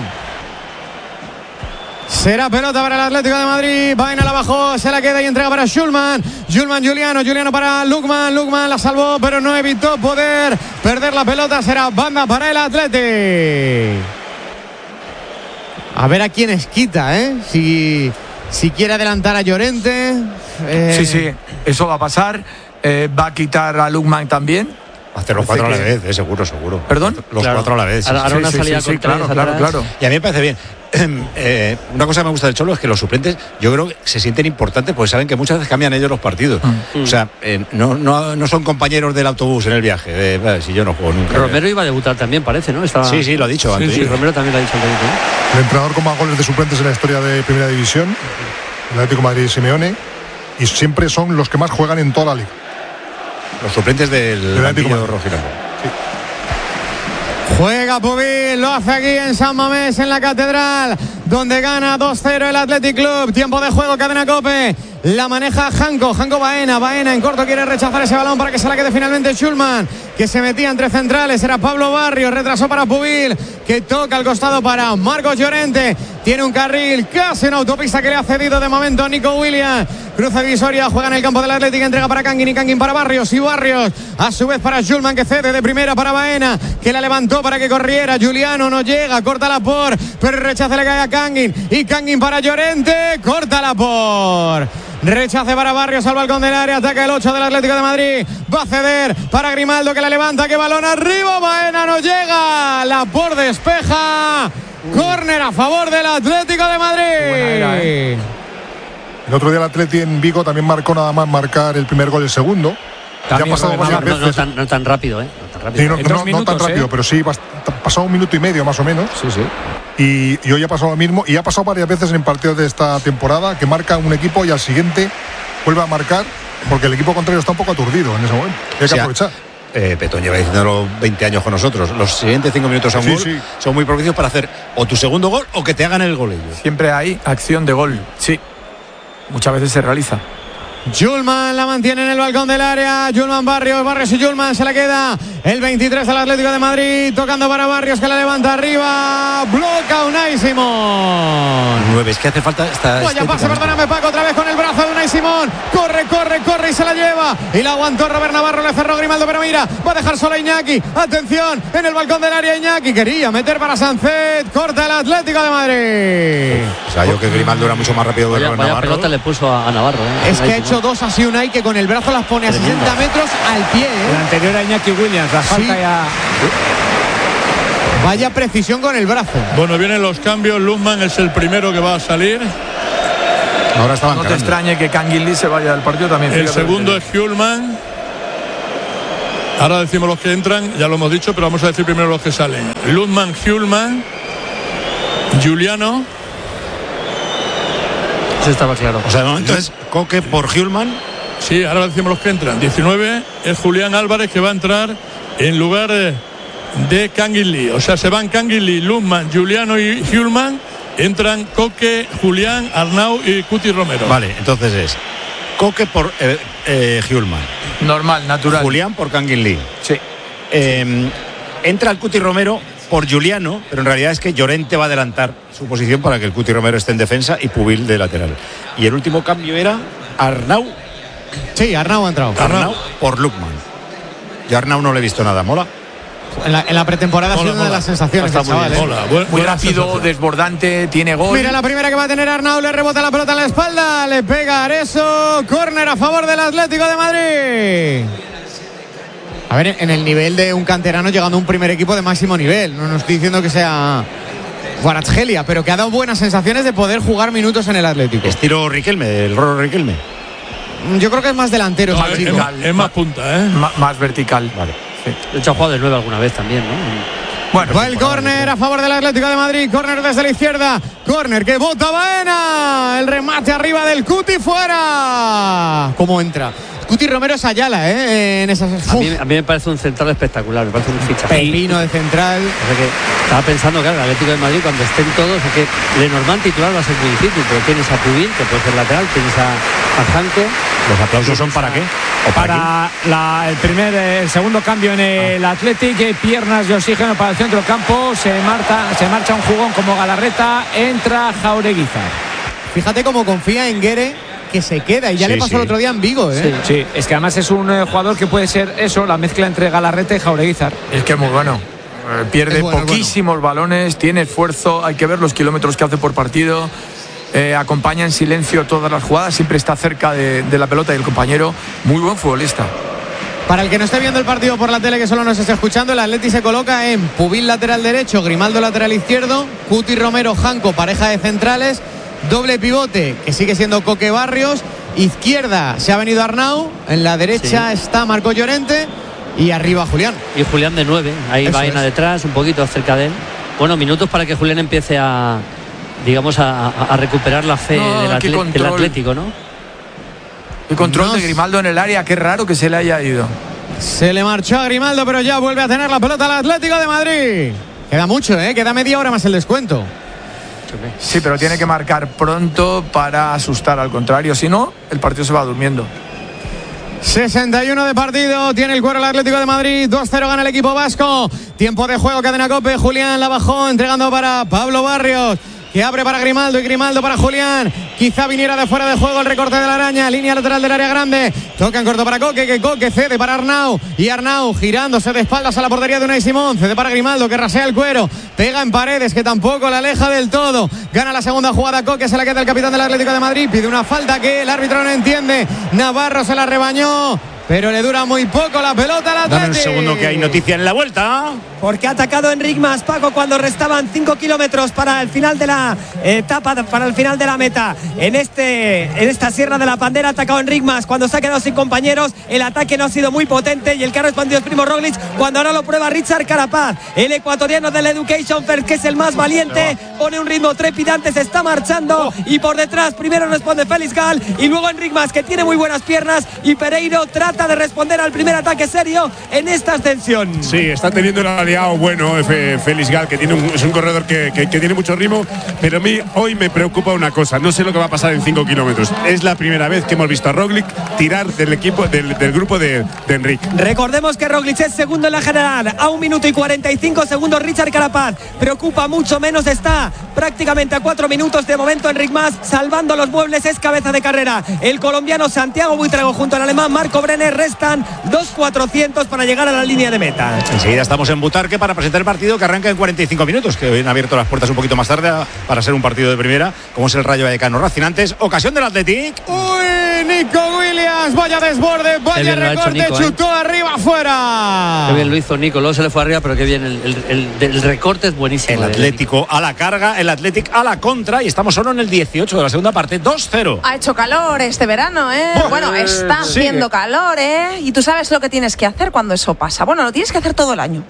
Será pelota para el Atlético de Madrid. Baena la bajó, se la queda y entrega para Schulman. Schulman, Juliano, Juliano para Lukman. Lukman la salvó, pero no evitó poder perder la pelota. Será banda para el Athletic. A ver a quiénes quita, ¿eh? Si, si quiere adelantar a Llorente. Eh... Sí, sí, eso va a pasar. Eh, va a quitar a Lukman también. Va a hacer los cuatro que... a la vez, eh, seguro, seguro. ¿Perdón? Los claro. cuatro a la vez. Ahora sí, una sí, salida sí, sí, con claro, claro, claro. Y a mí me parece bien. Eh, una cosa que me gusta del Cholo es que los suplentes, yo creo que se sienten importantes porque saben que muchas veces cambian ellos los partidos. Mm. O sea, eh, no, no, no son compañeros del autobús en el viaje. De, eh, si yo no juego nunca. Romero iba a debutar también, parece, ¿no? Estaba... Sí, sí, lo ha dicho sí, antes. Sí, Romero también lo ha dicho antes, ¿no? El entrenador con más goles de suplentes en la historia de Primera División, el Atlético de Madrid, Simeone, y siempre son los que más juegan en toda la liga. Los suplentes del banquillo rojiblanco. Sí. Juega Pubil, lo hace aquí en San Mamés, en la Catedral, donde gana dos cero el Athletic Club. Tiempo de juego, cadena COPE. La maneja Janko, Janko Baena, Baena en corto quiere rechazar ese balón para que se la quede finalmente Schulman, que se metía entre centrales, era Pablo Barrios, retrasó para Pubil, que toca al costado para Marcos Llorente, tiene un carril casi en autopista que le ha cedido de momento Nico Williams, cruza divisoria, juega en el campo del Atlético, entrega para Kangin y Kangin para Barrios y Barrios, a su vez para Schulman que cede de primera para Baena, que la levantó para que corriera, Juliano no llega, corta la por, pero el rechace le cae a Kangin y Kangin para Llorente, corta la por. Rechace para Barrios al balcón del área, ataca el ocho del Atlético de Madrid, va a ceder para Grimaldo que la levanta, que balón arriba, Baena no llega, la por despeja, córner a favor del Atlético de Madrid. Era, ¿eh? El otro día el Atlético en Vigo también marcó nada más marcar el primer gol, el segundo. También ya ha pasado varias no, veces. No, no, tan, no tan rápido, ¿eh? No tan rápido, sí, no, no, minutos, no tan rápido, ¿eh? pero sí, pasado un minuto y medio más o menos. Sí, sí. Y, y hoy ha pasado lo mismo. Y ha pasado varias veces en partidos de esta temporada que marca un equipo y al siguiente vuelve a marcar porque el equipo contrario está un poco aturdido en ese momento. Hay que o sea, aprovechar. Eh, Petón lleva diciéndolo veinte años con nosotros. Los siguientes cinco minutos a un sí, gol sí. son muy propicios para hacer o tu segundo gol o que te hagan el gol ellos. Siempre hay acción de gol, sí. Muchas veces se realiza. Schulman la mantiene en el balcón del área. Schulman, Barrios, Barrios y Schulman se la queda. El veintitrés al Atlético de Madrid. Tocando para Barrios que la levanta arriba. Bloca Unai Simón. Nueve, es que hace falta esta. Vaya pase, perdóname Paco, otra vez con el brazo de Unai Simón. Corre, corre, corre y se la lleva. Y la aguantó Robert Navarro, le cerró Grimaldo, pero mira, va a dejar sola Iñaki. Atención, en el balcón del área Iñaki. Quería meter para Sánchez. Corta el Atlético de Madrid. O sea, yo que Grimaldo era mucho más rápido que Robert Navarro. pelota le puso a, a Navarro. ¿eh? Es que ha hecho dos así Unai que con el brazo las pone a sesenta metros al pie. ¿eh? El anterior a Iñaki Williams, la falta sí. ya. Vaya precisión con el brazo. Bueno, vienen los cambios. Lukman es el primero que va a salir. Ahora está no te extrañe que Kangin Lee se vaya del partido también. El segundo es Schulman. Ahora decimos los que entran, ya lo hemos dicho, pero vamos a decir primero los que salen. Lukman, Schulman. Giuliano. Eso estaba claro. O sea, de momento es Coque por Hjulman. Sí, ahora decimos los que entran. diecinueve es Julián Álvarez, que va a entrar en lugar de Kangin Lee. O sea, se van Kangin Lee, Lundman, Giuliano y Hjulman. Entran Coque, Julián, Arnau y Cuti Romero. Vale, entonces es Coque por eh, eh, Hjulman. Normal, natural. Julián por Kangin Lee. Sí. Eh, entra el Cuti Romero por Giuliano, pero en realidad es que Llorente va a adelantar su posición para que el Cuti Romero esté en defensa y Pubil de lateral. Y el último cambio era Arnau. Sí, Arnau ha entrado. Arnau por Lukman. Yo a Arnau no le he visto nada, ¿mola? En la, en la pretemporada ha sido una de las sensaciones del chaval, ¿eh? Mola, muy, muy rápido, desbordante, tiene gol. Mira la primera que va a tener Arnau, le rebota la pelota en la espalda, le pega Areso, córner a favor del Atlético de Madrid. A ver, en el nivel de un canterano llegando a un primer equipo de máximo nivel, no, no estoy diciendo que sea Kvaratskhelia, pero que ha dado buenas sensaciones de poder jugar minutos en el Atlético. Estilo Riquelme, el Roro Riquelme. Yo creo que es más delantero, No, más es, chico. es, es más punta, ¿eh? M- más vertical. Vale. Sí. De hecho, ha jugado de nueve alguna vez también, ¿no? Bueno, va el córner a favor del Atlético de Madrid, córner desde la izquierda, córner que bota Baena, el remate arriba del Cuti, fuera. ¿Cómo entra? Cuti Romero es Ayala, ¿eh? En esas... a, mí, a mí me parece un central espectacular, me parece un fichaje. Pepino de central. O sea que estaba pensando, claro, el Atlético de Madrid, cuando estén todos, es que Lenormand titular va a ser muy difícil, pero tienes a Pubil, que puede ser lateral, tienes a, a Janko. ¿Los aplausos son para qué? ¿O para, para la, el primer, el segundo cambio en el ah. Athletic, piernas de oxígeno para el centro del campo, se marcha, se marcha un jugón como Galarreta, entra Jaureguizar. Fíjate cómo confía en Guere, que se queda, y ya sí, le pasó sí. el otro día en Vigo, ¿eh? Sí, sí, es que además es un eh, jugador que puede ser eso, la mezcla entre Galarreta y Jaureguizar. Es que es muy bueno. Eh, pierde bueno, poquísimos bueno. balones, tiene esfuerzo, hay que ver los kilómetros que hace por partido. Eh, acompaña en silencio todas las jugadas, siempre está cerca de, de la pelota y el compañero, muy buen futbolista. Para el que no esté viendo el partido por la tele, que solo nos esté escuchando, el Atleti se coloca en Pubil lateral derecho, Grimaldo lateral izquierdo, Cuti Romero, Janko, pareja de centrales, doble pivote que sigue siendo Coque Barrios, izquierda se ha venido Arnau, en la derecha sí. está Marco Llorente y arriba Julián. Y Julián de nueve, ahí va Baena detrás, un poquito cerca de él. Bueno, minutos para que Julián empiece a, digamos, a, a recuperar la fe no, del, atle- del Atlético, ¿no? El control no. de Grimaldo en el área, qué raro que se le haya ido. Se le marchó a Grimaldo, pero ya vuelve a tener la pelota al Atlético de Madrid. Queda mucho, ¿eh? Queda media hora más el descuento. Sí, pero tiene que marcar pronto para asustar al contrario, si no, el partido se va durmiendo. sesenta y uno de partido, tiene el cuero el Atlético de Madrid, dos cero gana el equipo vasco. Tiempo de juego, cadena Cope, Julián la bajó, entregando para Pablo Barrios, que abre para Grimaldo y Grimaldo para Julián. Quizá viniera de fuera de juego el recorte de la araña, línea lateral del área grande. Toca en corto para Coque, que Coque cede para Arnau. Y Arnau girándose de espaldas a la portería de Unai Simón. Cede para Grimaldo, que rasea el cuero. Pega en Paredes, que tampoco la aleja del todo. Gana la segunda jugada Coque, se la queda el capitán del Atlético de Madrid. Pide una falta que el árbitro no entiende. Navarro se la rebañó, pero le dura muy poco la pelota al Atlético. Dame un segundo que hay noticia en la vuelta. Porque ha atacado Enric Mas, Paco, cuando restaban cinco kilómetros para el final de la etapa, para el final de la meta. En este, en esta Sierra de la Pandera ha atacado Enric Mas cuando se ha quedado sin compañeros. El ataque no ha sido muy potente y el que ha respondido es Primo Roglic, cuando ahora lo prueba Richard Carapaz, el ecuatoriano del Education First, que es el más valiente. Pone un ritmo trepidante, se está marchando y por detrás primero responde Félix Gal y luego Enric Mas, que tiene muy buenas piernas, y Pereiro trata de responder al primer ataque serio en esta ascensión. Sí, está teniendo el aliado bueno Félix Gal, que tiene un, es un corredor que, que, que tiene mucho ritmo, pero a mí hoy me preocupa una cosa, no sé lo que va a pasar en cinco kilómetros. Es la primera vez que hemos visto a Roglic tirar del equipo del, del grupo de, de Enric. Recordemos que Roglic es segundo en la general, a un minuto y cuarenta y cinco segundos Richard Carapaz. Preocupa mucho menos, está prácticamente a cuatro minutos de momento Enric Mas, salvando los muebles, es cabeza de carrera el colombiano Santiago Buitrago junto al alemán Marco Brenner. Restan dos cuatrocientos para llegar a la línea de meta. Enseguida estamos en Butarque para presentar el partido que arranca en cuarenta y cinco minutos, que hoy han abierto las puertas un poquito más tarde para ser un partido de primera, como es el Rayo Vallecano Racing. Antes, ocasión del Athletic. Uy, Nico Williams, vaya desborde, vaya recorte, Nico, chutó ¿eh? arriba, afuera. Qué bien lo hizo Nico, luego se le fue arriba, pero qué bien, el, el, el, el recorte es buenísimo. El Atlético a la carga, el Athletic a la contra, y estamos solo en el dieciocho de la segunda parte, dos cero. Ha hecho calor este verano, ¿eh? Oh, bueno, está sigue. haciendo calor, ¿eh? Y tú sabes lo que tienes que hacer cuando eso pasa. Bueno, lo tienes que hacer todo el año.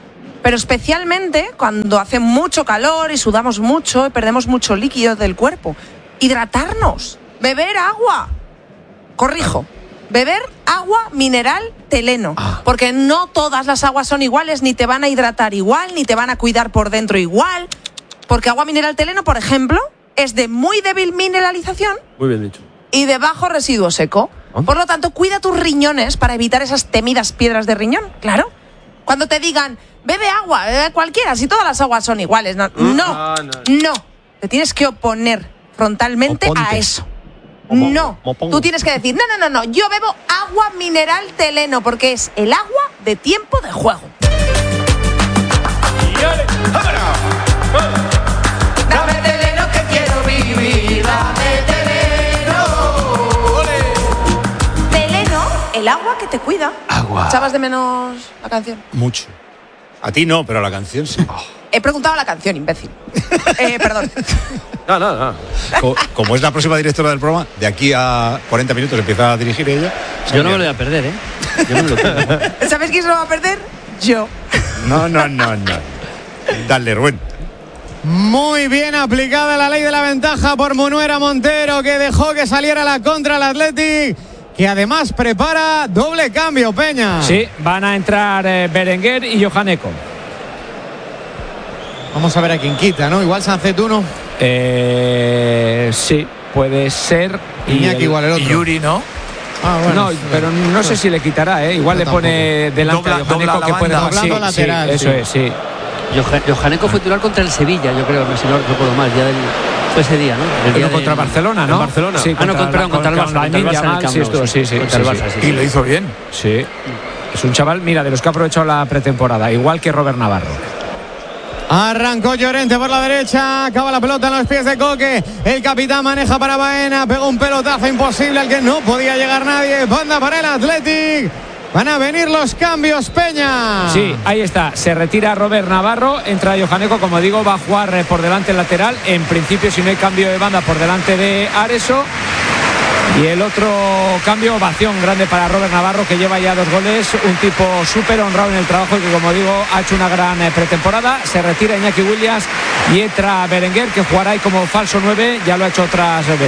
Pero especialmente cuando hace mucho calor y sudamos mucho y perdemos mucho líquido del cuerpo. Hidratarnos, beber agua. Corrijo, beber agua mineral Teleno, ah. porque no todas las aguas son iguales, ni te van a hidratar igual, ni te van a cuidar por dentro igual. Porque agua mineral Teleno, por ejemplo, es de muy débil mineralización. Muy bien dicho. Y de bajo residuo seco. ¿Ah? Por lo tanto, cuida tus riñones para evitar esas temidas piedras de riñón, claro. Cuando te digan, bebe agua, bebe cualquiera, si todas las aguas son iguales. No, no, no. no. no. Te tienes que oponer frontalmente a eso. No, tú tienes que decir, no, no, no, no, yo bebo agua mineral Teleno porque es el agua de tiempo de juego. Dame Teleno que quiero vivir, dame Teleno. Teleno, el agua que te cuida. Agua. ¿Echabas de menos la canción? Mucho. A ti no, pero a la canción sí. Oh. He preguntado la canción, imbécil. eh, perdón. No, no, no. Como, como es la próxima directora del programa, de aquí a cuarenta minutos empieza a dirigir ella. Yo no me lo voy a perder, ¿eh? Yo no me lo pierdo. ¿Sabes quién se lo va a perder? Yo. No, no, no, no. Dale, Rubén. Muy bien aplicada la ley de la ventaja por Munuera Montero, que dejó que saliera la contra el Athletic, que además prepara doble cambio, Peña. Sí, van a entrar eh, Berenguer y Johaneko. Vamos a ver a quién quita, ¿no? Igual Sancet uno. Eh, sí, puede ser. Iñaki el, igual el otro. Yuri, ¿no? Ah, bueno, no, pero no sé si le quitará, ¿eh? Igual le pone delante dobla, a Johaneko que puede doblando sí, lateral. Sí, eso sí. es, sí. Johaneko fue titular contra el Sevilla, yo creo, si no recuerdo mal, ya del, fue ese día, ¿no? El día contra de, Barcelona, ¿no? En Barcelona. Sí, ah, no, con, perdón, contra el Barça, contra el Barça en el Camp Nou, sí, sí, contra el Barça, sí, sí. Y lo hizo bien. Sí. Es un chaval, mira, de los que ha aprovechado la pretemporada, igual que Robert Navarro. Arrancó Llorente por la derecha, acaba la pelota en los pies de Coque, el capitán maneja para Baena, pegó un pelotazo imposible al que no podía llegar nadie, banda para el Athletic. Van a venir los cambios, Peña. Sí, ahí está, se retira Robert Navarro, entra Johaneko, como digo, va a jugar por delante el lateral, en principio si no hay cambio de banda por delante de Areso. Y el otro cambio, ovación grande para Robert Navarro, que lleva ya dos goles, un tipo súper honrado en el trabajo y que, como digo, ha hecho una gran pretemporada. Se retira Iñaki Williams y entra Berenguer, que jugará ahí como falso nueve, ya lo ha hecho otras veces.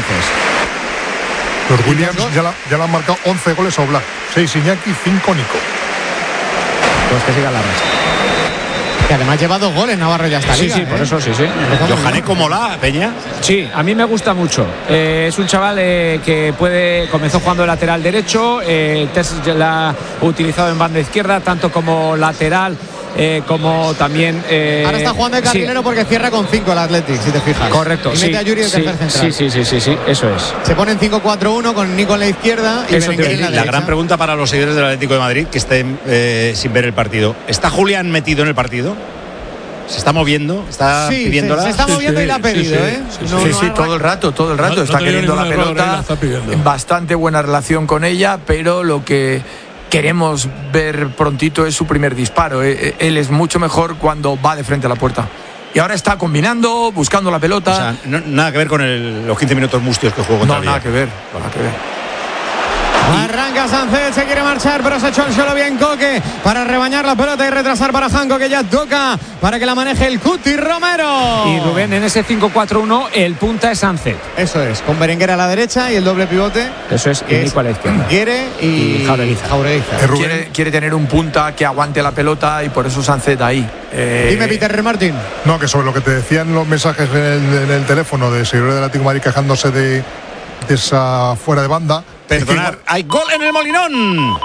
Los Williams ya, la, ya le han marcado once goles a Oblak, seis Iñaki, cinco Nico. Pues que siga la racha. Que además lleva dos goles Navarro ya está. Sí, liga, sí, ¿eh? Por eso sí, sí. Johaneko mola, Peña. Sí, a mí me gusta mucho. Eh, es un chaval eh, que puede comenzó jugando de lateral derecho, eh, la ha utilizado en banda izquierda, tanto como lateral. Eh, como también eh, ahora está jugando de carrilero, sí, porque cierra con cinco el Athletic, si te fijas. Correcto, y sí, mete a Yuri de sí, tercer central. Sí, sí, sí, sí, sí, eso es. Se pone en cinco cuatro uno con Nico en la izquierda y eso Berenguer en la, la derecha. gran pregunta para los seguidores del Atlético de Madrid que estén eh, sin ver el partido. ¿Está Julián metido en el partido? ¿Se está moviendo? ¿Está sí, pidiéndola? Se, se está moviendo sí, y la ha pedido, sí, sí, ¿eh? Sí, no, sí, no sí todo el rato, todo el rato. No, está no queriendo la pelota. La bastante buena relación con ella, pero lo que queremos ver prontito es su primer disparo. Él es mucho mejor cuando va de frente a la puerta. Y ahora está combinando, buscando la pelota. O sea, no, nada que ver con el, los quince minutos mustios que jugó contra No, nada que ver, nada que ver. Arranca Sancet, se quiere marchar, pero se echó el suelo bien Coque para rebañar la pelota y retrasar para Janko, que ya toca para que la maneje el Cuti Romero. Y Rubén, en ese cinco cuatro uno el punta es Sancet. Eso es, con Berenguer a la derecha y el doble pivote. Eso es, y Nico a la izquierda. Quiere y, y Jaureguiza. Jaureguiza. Eh, quiere, quiere tener un punta que aguante la pelota y por eso Sancet ahí. Eh... Dime, Peter Martín. No, que sobre lo que te decían los mensajes en el, en el teléfono de seguidores del Atlético de Madrid quejándose de, de esa fuera de banda. Perdonar, hay gol en el Molinón. ¡Gol!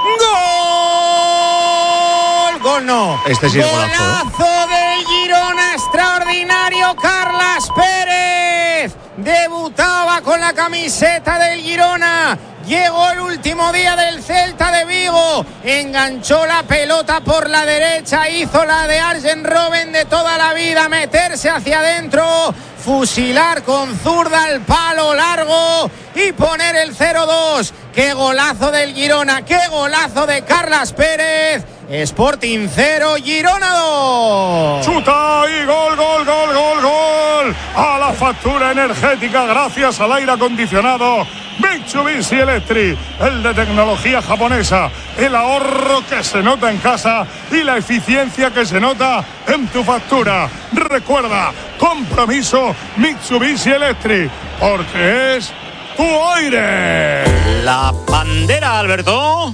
¡Gol no! Este sí es golazo, golazo, ¿eh? Del Girona, extraordinario, Carlas Pérez. Debutaba con la camiseta del Girona. Llegó el último día del Celta de Vigo, enganchó la pelota por la derecha, hizo la de Arjen Robben de toda la vida, meterse hacia adentro, fusilar con zurda al palo largo y poner el cero dos. ¡Qué golazo del Girona! ¡Qué golazo de Carlas Pérez! Sporting cero, Girona dos. Chuta y gol, gol, gol, gol, gol. A la factura energética gracias al aire acondicionado Mitsubishi Electric, el de tecnología japonesa, el ahorro que se nota en casa y la eficiencia que se nota en tu factura. Recuerda, compromiso Mitsubishi Electric, porque es tu aire. La bandera, Alberto.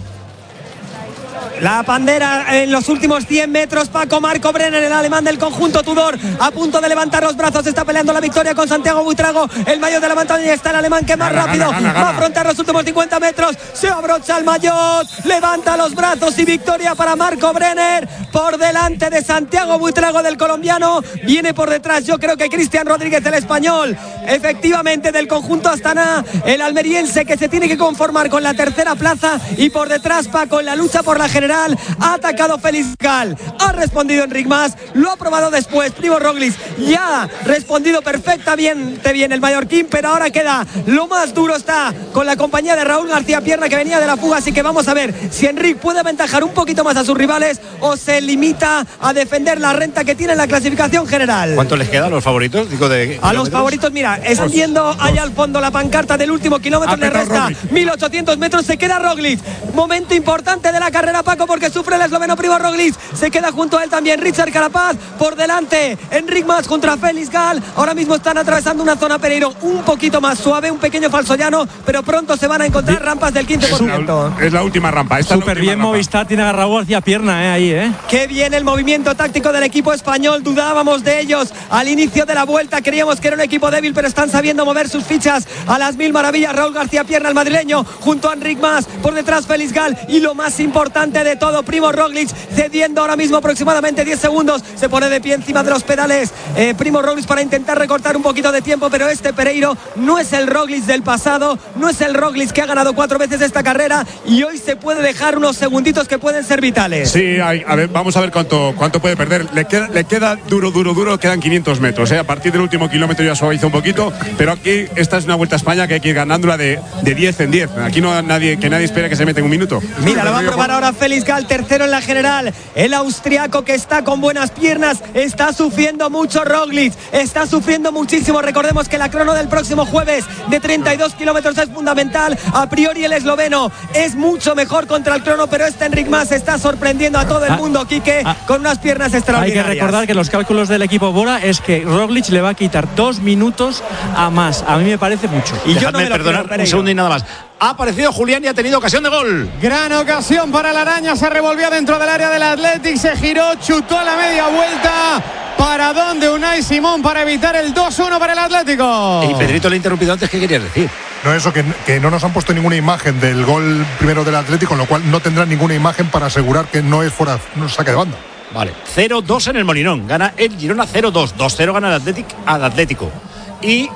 La bandera en los últimos cien metros. Paco Marco Brenner, el alemán del conjunto Tudor, a punto de levantar los brazos. Está peleando la victoria con Santiago Buitrago, el maillot de la montaña. Y está el alemán que más gana, rápido gana, gana, va a gana. afrontar los últimos cincuenta metros. Se abrocha el maillot, levanta los brazos y victoria para Marco Brenner por delante de Santiago Buitrago, del colombiano. Viene por detrás, yo creo que Cristian Rodríguez, el español, efectivamente del conjunto Astana, el almeriense, que se tiene que conformar con la tercera plaza. Y por detrás Paco en la lucha por la general. Ha atacado Félix Gal, ha respondido Enric Mas, lo ha probado después Primo Roglic, ya ha respondido perfectamente bien el mallorquín, pero ahora queda lo más duro, está con la compañía de Raúl García Pierna, que venía de la fuga. Así que vamos a ver si Enric puede aventajar un poquito más a sus rivales o se limita a defender la renta que tiene en la clasificación general. ¿Cuánto les queda a los favoritos? Digo, de A los favoritos, mira, están viendo allá al fondo la pancarta del último kilómetro, le resta mil ochocientos metros, se queda Roglic. Momento importante de la carrera, Paco, porque sufre el esloveno Primo Roglic, se queda junto a él también Richard Carapaz, por delante Enric Mas contra Félix Gal. Ahora mismo están atravesando una zona Pereiro un poquito más suave, un pequeño falso llano, pero pronto se van a encontrar rampas del quince por ciento. Es la última rampa. Súper bien Movistar, tiene a Raúl García Pierna eh, ahí, ¿eh? Qué bien el movimiento táctico del equipo español, dudábamos de ellos al inicio de la vuelta, creíamos que era un equipo débil, pero están sabiendo mover sus fichas a las mil maravillas. Raúl García Pierna, el madrileño, junto a Enric Mas, por detrás Félix Gal, y lo más importante de todo, Primo Roglic, cediendo ahora mismo aproximadamente diez segundos, se pone de pie encima de los pedales eh, Primo Roglic para intentar recortar un poquito de tiempo, pero este Pereiro no es el Roglic del pasado, no es el Roglic que ha ganado cuatro veces esta carrera, y hoy se puede dejar unos segunditos que pueden ser vitales. Sí, hay, a ver, vamos a ver cuánto, cuánto puede perder. Le queda, le queda duro, duro, duro, quedan quinientos metros. ¿eh? A partir del último kilómetro ya suaviza un poquito, pero aquí esta es una Vuelta a España que hay que ir ganándola de, de diez en diez. Aquí no nadie, que nadie espera que se meta en un minuto. Mira, lo va a probar ahora Félix Gal, tercero en la general. El austriaco, que está con buenas piernas, está sufriendo mucho Roglic, está sufriendo muchísimo. Recordemos que la crono del próximo jueves de treinta y dos kilómetros es fundamental. A priori el esloveno es mucho mejor contra el crono, pero este Enric Mas está sorprendiendo a todo el mundo, Quique, ah, con unas piernas extraordinarias. Hay que recordar que los cálculos del equipo Bora es que Roglic le va a quitar dos minutos a Mas. A mí me parece mucho. Y yo no me perdonar creo, un segundo y nada más. Ha aparecido Julián y ha tenido ocasión de gol. Gran ocasión para la araña, se revolvió dentro del área del Athletic, se giró, chutó a la media vuelta. ¿Para dónde Unai Simón para evitar el dos uno para el Atlético? Y Pedrito le ha interrumpido antes, ¿qué querías decir? No, eso, que, que no nos han puesto ninguna imagen del gol primero del Atlético, con lo cual no tendrán ninguna imagen para asegurar que no es fuera, no saque de banda. Vale, cero dos en el Molinón, gana el Girona cero dos, dos cero gana el Atlético al Atlético. Y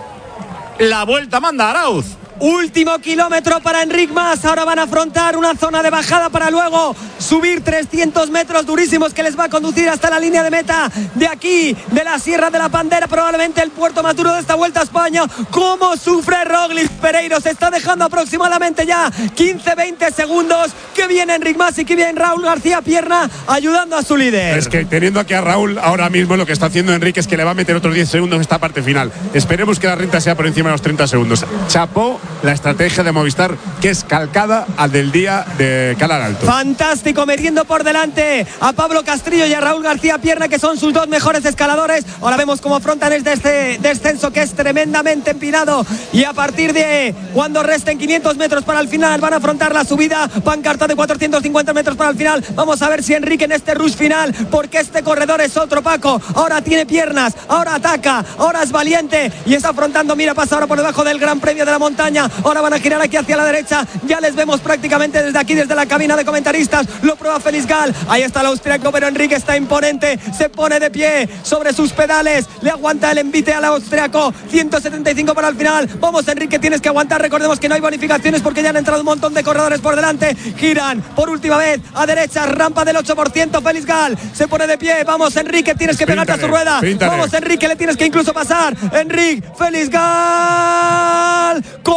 la vuelta manda Arauz. Último kilómetro para Enric Mas. Ahora van a afrontar una zona de bajada para luego subir trescientos metros durísimos que les va a conducir hasta la línea de meta de aquí, de la Sierra de la Pandera, probablemente el puerto más duro de esta Vuelta a España. ¿Cómo sufre Roglic? Pereiro se está dejando aproximadamente ya quince veinte segundos. Que viene Enric Mas y que viene Raúl García Pierna ayudando a su líder. Es que teniendo aquí a Raúl ahora mismo, lo que está haciendo Enrique es que le va a meter otros diez segundos en esta parte final. Esperemos que la renta sea por encima de los treinta segundos. Chapó la estrategia de Movistar, que es calcada al del día de Calar Alto. Fantástico, metiendo por delante a Pablo Castrillo y a Raúl García Pierna, que son sus dos mejores escaladores. Ahora vemos cómo afrontan este descenso, que es tremendamente empinado, y a partir de cuando resten quinientos metros para el final van a afrontar la subida. Pancarta de cuatrocientos cincuenta metros para el final. Vamos a ver si Enrique en este rush final, porque este corredor es otro, Paco. Ahora tiene piernas, ahora ataca, ahora es valiente y está afrontando. Mira, pasa ahora por debajo del Gran Premio de la Montaña. Ahora van a girar aquí hacia la derecha. Ya les vemos prácticamente desde aquí, desde la cabina de comentaristas. Lo prueba Félix Gal. Ahí está el austriaco, pero Enrique está imponente. Se pone de pie sobre sus pedales. Le aguanta el envite al austriaco. ciento setenta y cinco para el final. Vamos, Enrique, tienes que aguantar. Recordemos que no hay bonificaciones porque ya han entrado un montón de corredores por delante. Giran por última vez a derecha. Rampa del ocho por ciento. Félix Gal se pone de pie. Vamos, Enrique, tienes que pegarte a su rueda. Píntale. Vamos, Enrique, le tienes que incluso pasar. Enrique, Félix Gal. Con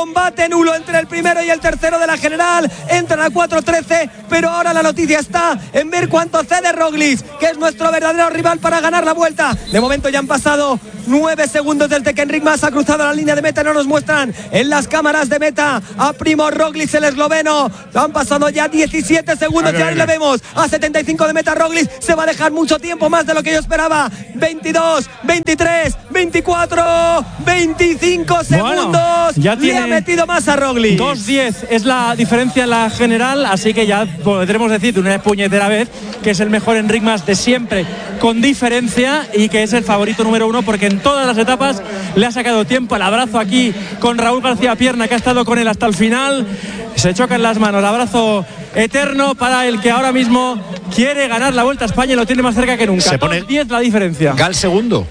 combate nulo entre el primero y el tercero de la general, entran a cuatro trece, pero ahora la noticia está en ver cuánto cede Roglic, que es nuestro verdadero rival para ganar la vuelta. De momento ya han pasado nueve segundos desde que Enric Mas ha cruzado la línea de meta. No nos muestran en las cámaras de meta a Primo Roglic, el esloveno. Han pasado ya diecisiete segundos y ahí le vemos a setenta y cinco de meta. Roglic se va a dejar mucho tiempo, más de lo que yo esperaba. veintidós, veintitrés, veinticuatro, veinticinco segundos. Bueno, ya le ha metido más a Roglic. dos diez es la diferencia en la general, así que ya podremos decir de una puñetera vez que es el mejor Enric Mas de siempre, con diferencia, y que es el favorito número uno, porque en todas las etapas le ha sacado tiempo. El abrazo aquí con Raúl García Pierna, que ha estado con él hasta el final. Se chocan las manos, el abrazo eterno para el que ahora mismo quiere ganar la Vuelta a España y lo tiene más cerca que nunca. Se pone diez la diferencia. Gal segundo.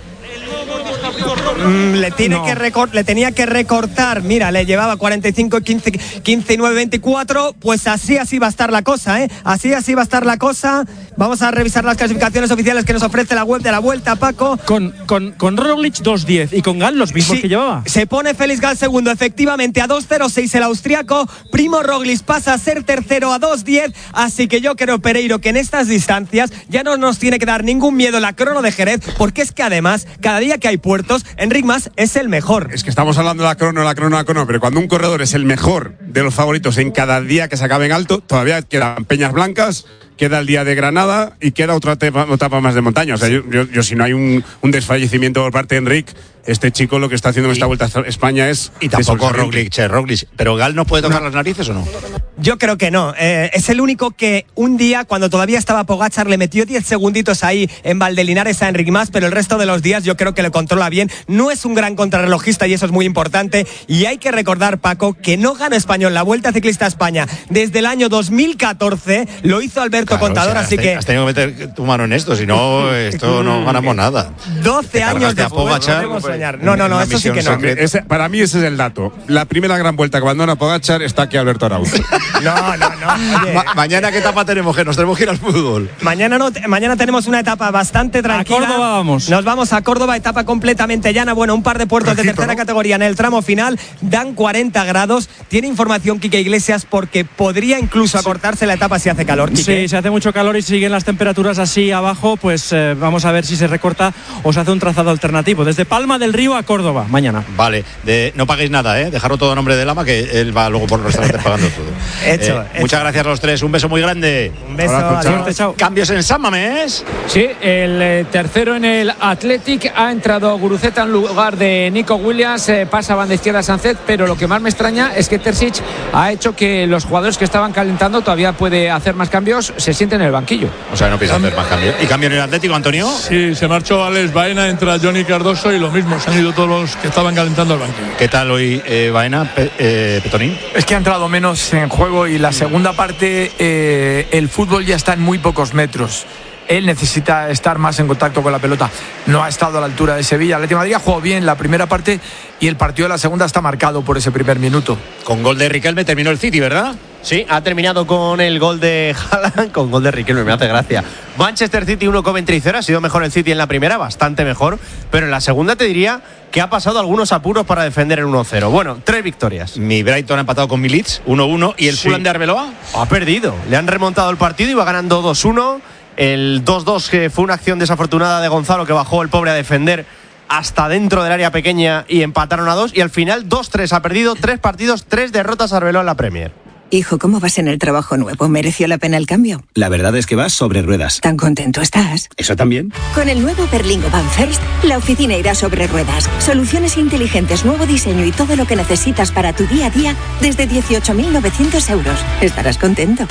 Mm, le, tiene no. que recor- le tenía que recortar. Mira, le llevaba cuarenta y cinco, quince, quince y nueve, veinticuatro. Pues así, así va a estar la cosa, ¿eh? Así, así va a estar la cosa. Vamos a revisar las clasificaciones oficiales que nos ofrece la web de la Vuelta, Paco. Con, con, con Roglic dos diez y con Gal los mismos sí, que llevaba. Se pone Félix Gal segundo, efectivamente, a dos cero seis el austriaco. Primo Roglic pasa a ser tercero a dos diez. Así que yo creo, Pereiro, que en estas distancias ya no nos tiene que dar ningún miedo la crono de Jerez, porque es que además, cada día que hay puertos, Enric Mas es el mejor. Es que estamos hablando de la crono, la crono, la crono, pero cuando un corredor es el mejor de los favoritos en cada día que se acabe en alto, todavía quedan Peñas Blancas, queda el día de Granada y queda otra etapa, etapa más de montaña. O sea, yo, yo, yo si no hay un, un desfallecimiento por parte de Enric, este chico lo que está haciendo en esta Vuelta a España es... Y tampoco Roglic, che, Roglic. ¿Pero Gal no puede tocar no. las narices o no? Yo creo que no. Eh, es el único que un día, cuando todavía estaba Pogačar, le metió diez segunditos ahí en Valdelinares a Enric Mas, pero el resto de los días yo creo que lo controla bien. No es un gran contrarrelojista y eso es muy importante. Y hay que recordar, Paco, que no gana Español la Vuelta Ciclista a España desde el año dos mil catorce. Lo hizo Alberto claro, Contador, o sea, así has que... Has tenido que meter tu mano en esto, si no, esto no ganamos nada. doce años después podemos soñar. No, no, no, eso sí que no. Ese, para mí ese es el dato. La primera gran vuelta que abandona Pogačar está aquí Alberto Arauz. No, no, no. Oye. Ma- mañana qué etapa tenemos, que nos tenemos que ir al fútbol. Mañana no, mañana tenemos una etapa bastante tranquila. A Córdoba vamos. Nos vamos a Córdoba, etapa completamente llana. Bueno, un par de puertos Regito, de tercera ¿no? categoría en el tramo final. Dan cuarenta grados. Tiene información Quique Iglesias porque podría incluso acortarse la etapa si hace calor, Quique. Sí, si hace mucho calor y siguen las temperaturas así abajo, pues eh, vamos a ver si se recorta o se hace un trazado alternativo. Desde Palma del Río a Córdoba, mañana. Vale, de, no paguéis nada, ¿eh? Dejaros todo a nombre de Lama, que él va luego por los restaurantes pagando todo. Hecho, eh, hecho. Muchas gracias a los tres, un beso muy grande. Un beso, Abrazo, suerte, chao. Cambios en San Mamés. Sí, el eh, tercero en el Athletic ha entrado Guruceta en lugar de Nico Williams, eh, pasa banda izquierda a Sánchez, pero lo que más me extraña es que Terzic ha hecho que los jugadores que estaban calentando todavía puede hacer más cambios, se sienten en el banquillo. O sea, no piensa hacer más cambios. ¿Y cambio en el Atlético, Antonio? Sí, se marchó Alex Baena, entra Johnny Cardoso y lo mismo, se han ido todos los que estaban calentando el banquillo. ¿Qué tal hoy, eh, Baena, Pe- eh, Petonín? Es que ha entrado menos en juego y la segunda parte eh, el fútbol ya está en muy pocos metros. Él necesita estar más en contacto con la pelota. No ha estado a la altura de Sevilla. El Atlético de Madrid ha jugado bien la primera parte y el partido de la segunda está marcado por ese primer minuto. Con gol de Riquelme terminó el City, ¿verdad? Sí, ha terminado con el gol de Haaland, con gol de Riquelme, me hace gracia. Manchester City uno, Coventry cero, ha sido mejor el City en la primera, bastante mejor, pero en la segunda te diría que ha pasado algunos apuros para defender el uno cero. Bueno, tres victorias. Mi Brighton ha empatado con mi Leeds, uno uno, y el Sí. Fulham de Arbeloa ha perdido. Le han remontado el partido y va ganando dos uno. El dos dos, que fue una acción desafortunada de Gonzalo, que bajó el pobre a defender hasta dentro del área pequeña y empataron a dos. Y al final dos tres, ha perdido tres partidos, tres derrotas a Arbeloa en la Premier. Hijo, ¿cómo vas en el trabajo nuevo? ¿Mereció la pena el cambio? La verdad es que vas sobre ruedas. ¿Tan contento estás? ¿Eso también? Con el nuevo Berlingo Van First, la oficina irá sobre ruedas. Soluciones inteligentes, nuevo diseño y todo lo que necesitas para tu día a día desde dieciocho mil novecientos euros. Estarás contento.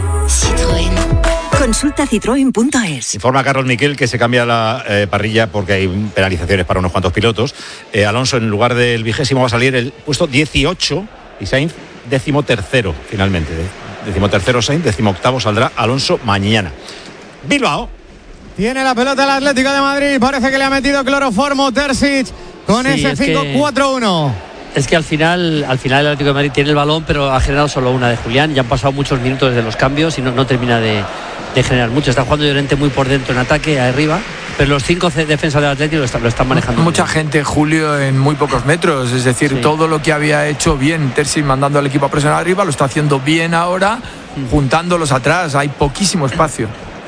Citroën. Consulta citroen punto es. Informa Carlos Miquel que se cambia la eh, parrilla porque hay penalizaciones para unos cuantos pilotos. Eh, Alonso, en lugar del vigésimo, va a salir el puesto dieciocho y Sainz décimo tercero, finalmente. Décimo tercero Sainz, décimo octavo saldrá Alonso mañana. Bilbao. Tiene la pelota el Atlético de Madrid, parece que le ha metido cloroformo Terzic con Sí, ese cinco cuatro uno. Es que al final, al final el Atlético de Madrid tiene el balón, pero ha generado solo una de Julián. Ya han pasado muchos minutos desde los cambios y no, no termina de, de generar mucho. Está jugando Llorente muy por dentro en ataque, arriba, Pero los cinco defensas del Atlético lo, está, lo están manejando. Mucha bien. gente, Julio, en muy pocos metros. Es decir, sí. todo lo que había hecho bien Terzic mandando al equipo a presionar arriba, lo está haciendo bien ahora, mm. juntándolos atrás. Hay poquísimo espacio.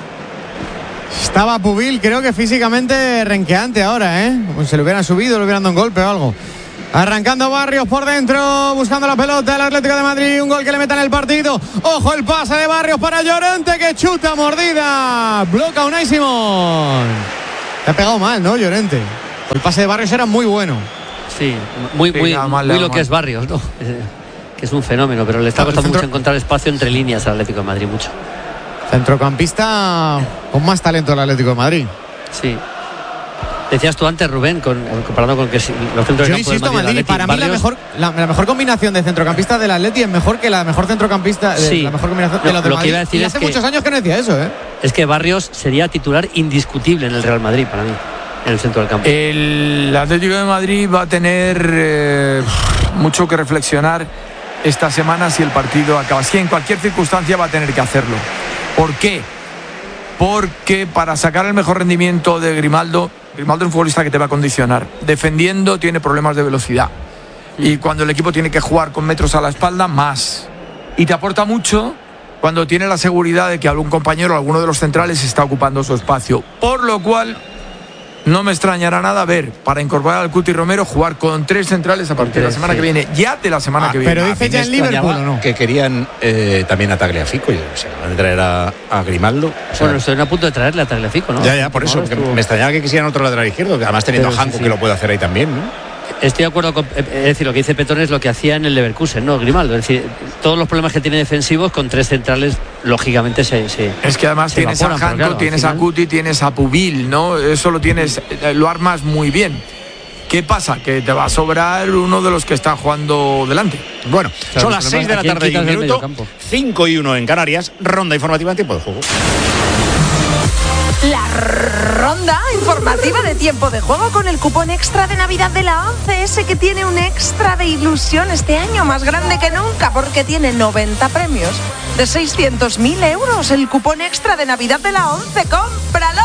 Estaba Pubil, creo que físicamente renqueante ahora, ¿eh? Como si se le hubieran subido, le hubieran dado un golpe o algo. Arrancando Barrios por dentro, buscando la pelota el Atlético de Madrid, un gol que le meta en el partido. Ojo el pase de Barrios para Llorente, que chuta mordida. Bloca Unai Simón. Le ha pegado mal, ¿no, Llorente? El pase de Barrios era muy bueno. Sí, muy, sí, muy, mal, muy lo mal. que es Barrios, ¿no? Que es un fenómeno, pero le está costando centro... mucho encontrar espacio entre líneas al Atlético de Madrid, mucho. Centrocampista con más talento del Atlético de Madrid. Sí. Decías tú antes, Rubén, con, comparado con que si, los centros Yo de campo insisto, del Madrid, Maldini, para mí la mejor, la, la mejor combinación de centrocampista del Atleti es mejor que la mejor centrocampista, sí. la mejor combinación de lo, los de lo Madrid. Que iba a decir y es hace que, muchos años que no decía eso, ¿eh? Es que Barrios sería titular indiscutible en el Real Madrid para mí, en el centro del campo. El Atlético de Madrid va a tener eh, mucho que reflexionar esta semana si el partido acaba. Si en cualquier circunstancia va a tener que hacerlo. ¿Por qué? Porque para sacar el mejor rendimiento de Grimaldo, Grimaldo es un futbolista que te va a condicionar. Defendiendo tiene problemas de velocidad. Y cuando el equipo tiene que jugar con metros a la espalda, más. Y te aporta mucho cuando tiene la seguridad de que algún compañero, alguno de los centrales, está ocupando su espacio. Por lo cual, no me extrañará nada ver, para incorporar al Cuti Romero, jugar con tres centrales a partir de la semana sí. que viene. Ya de la semana ah, que viene. Pero dice ya en Liverpool, ¿o no? Que querían eh, también a Tagliafico. Y se van a traer a, a Grimaldo. O sea, bueno, estoy a punto de traerle a Tagliafico, ¿no? Ya, ya, por eso. Estuvo... Me extrañaba que quisieran otro lateral izquierdo, además teniendo pero, a Hanko sí, sí. que lo puede hacer ahí también, ¿no? Estoy de acuerdo con, es decir, lo que dice Petón es lo que hacía en el Leverkusen, ¿no? Grimaldo, es decir, todos los problemas que tiene defensivos con tres centrales, lógicamente se, se es que además tienes evaporan, a Hanko, claro, tienes final... a Cuti, tienes a Pubil, ¿no? Eso lo tienes, lo armas muy bien. ¿Qué pasa? Que te va a sobrar uno de los que está jugando delante. Bueno, claro, son las seis de la tarde y un minuto, cinco y uno en Canarias, ronda informativa en tiempo de juego. La ronda informativa de tiempo de juego con el cupón extra de Navidad de la ONCE, ese que tiene un extra de ilusión este año más grande que nunca porque tiene noventa premios de seiscientos mil euros. El cupón extra de Navidad de la ONCE, ¡cómpralo!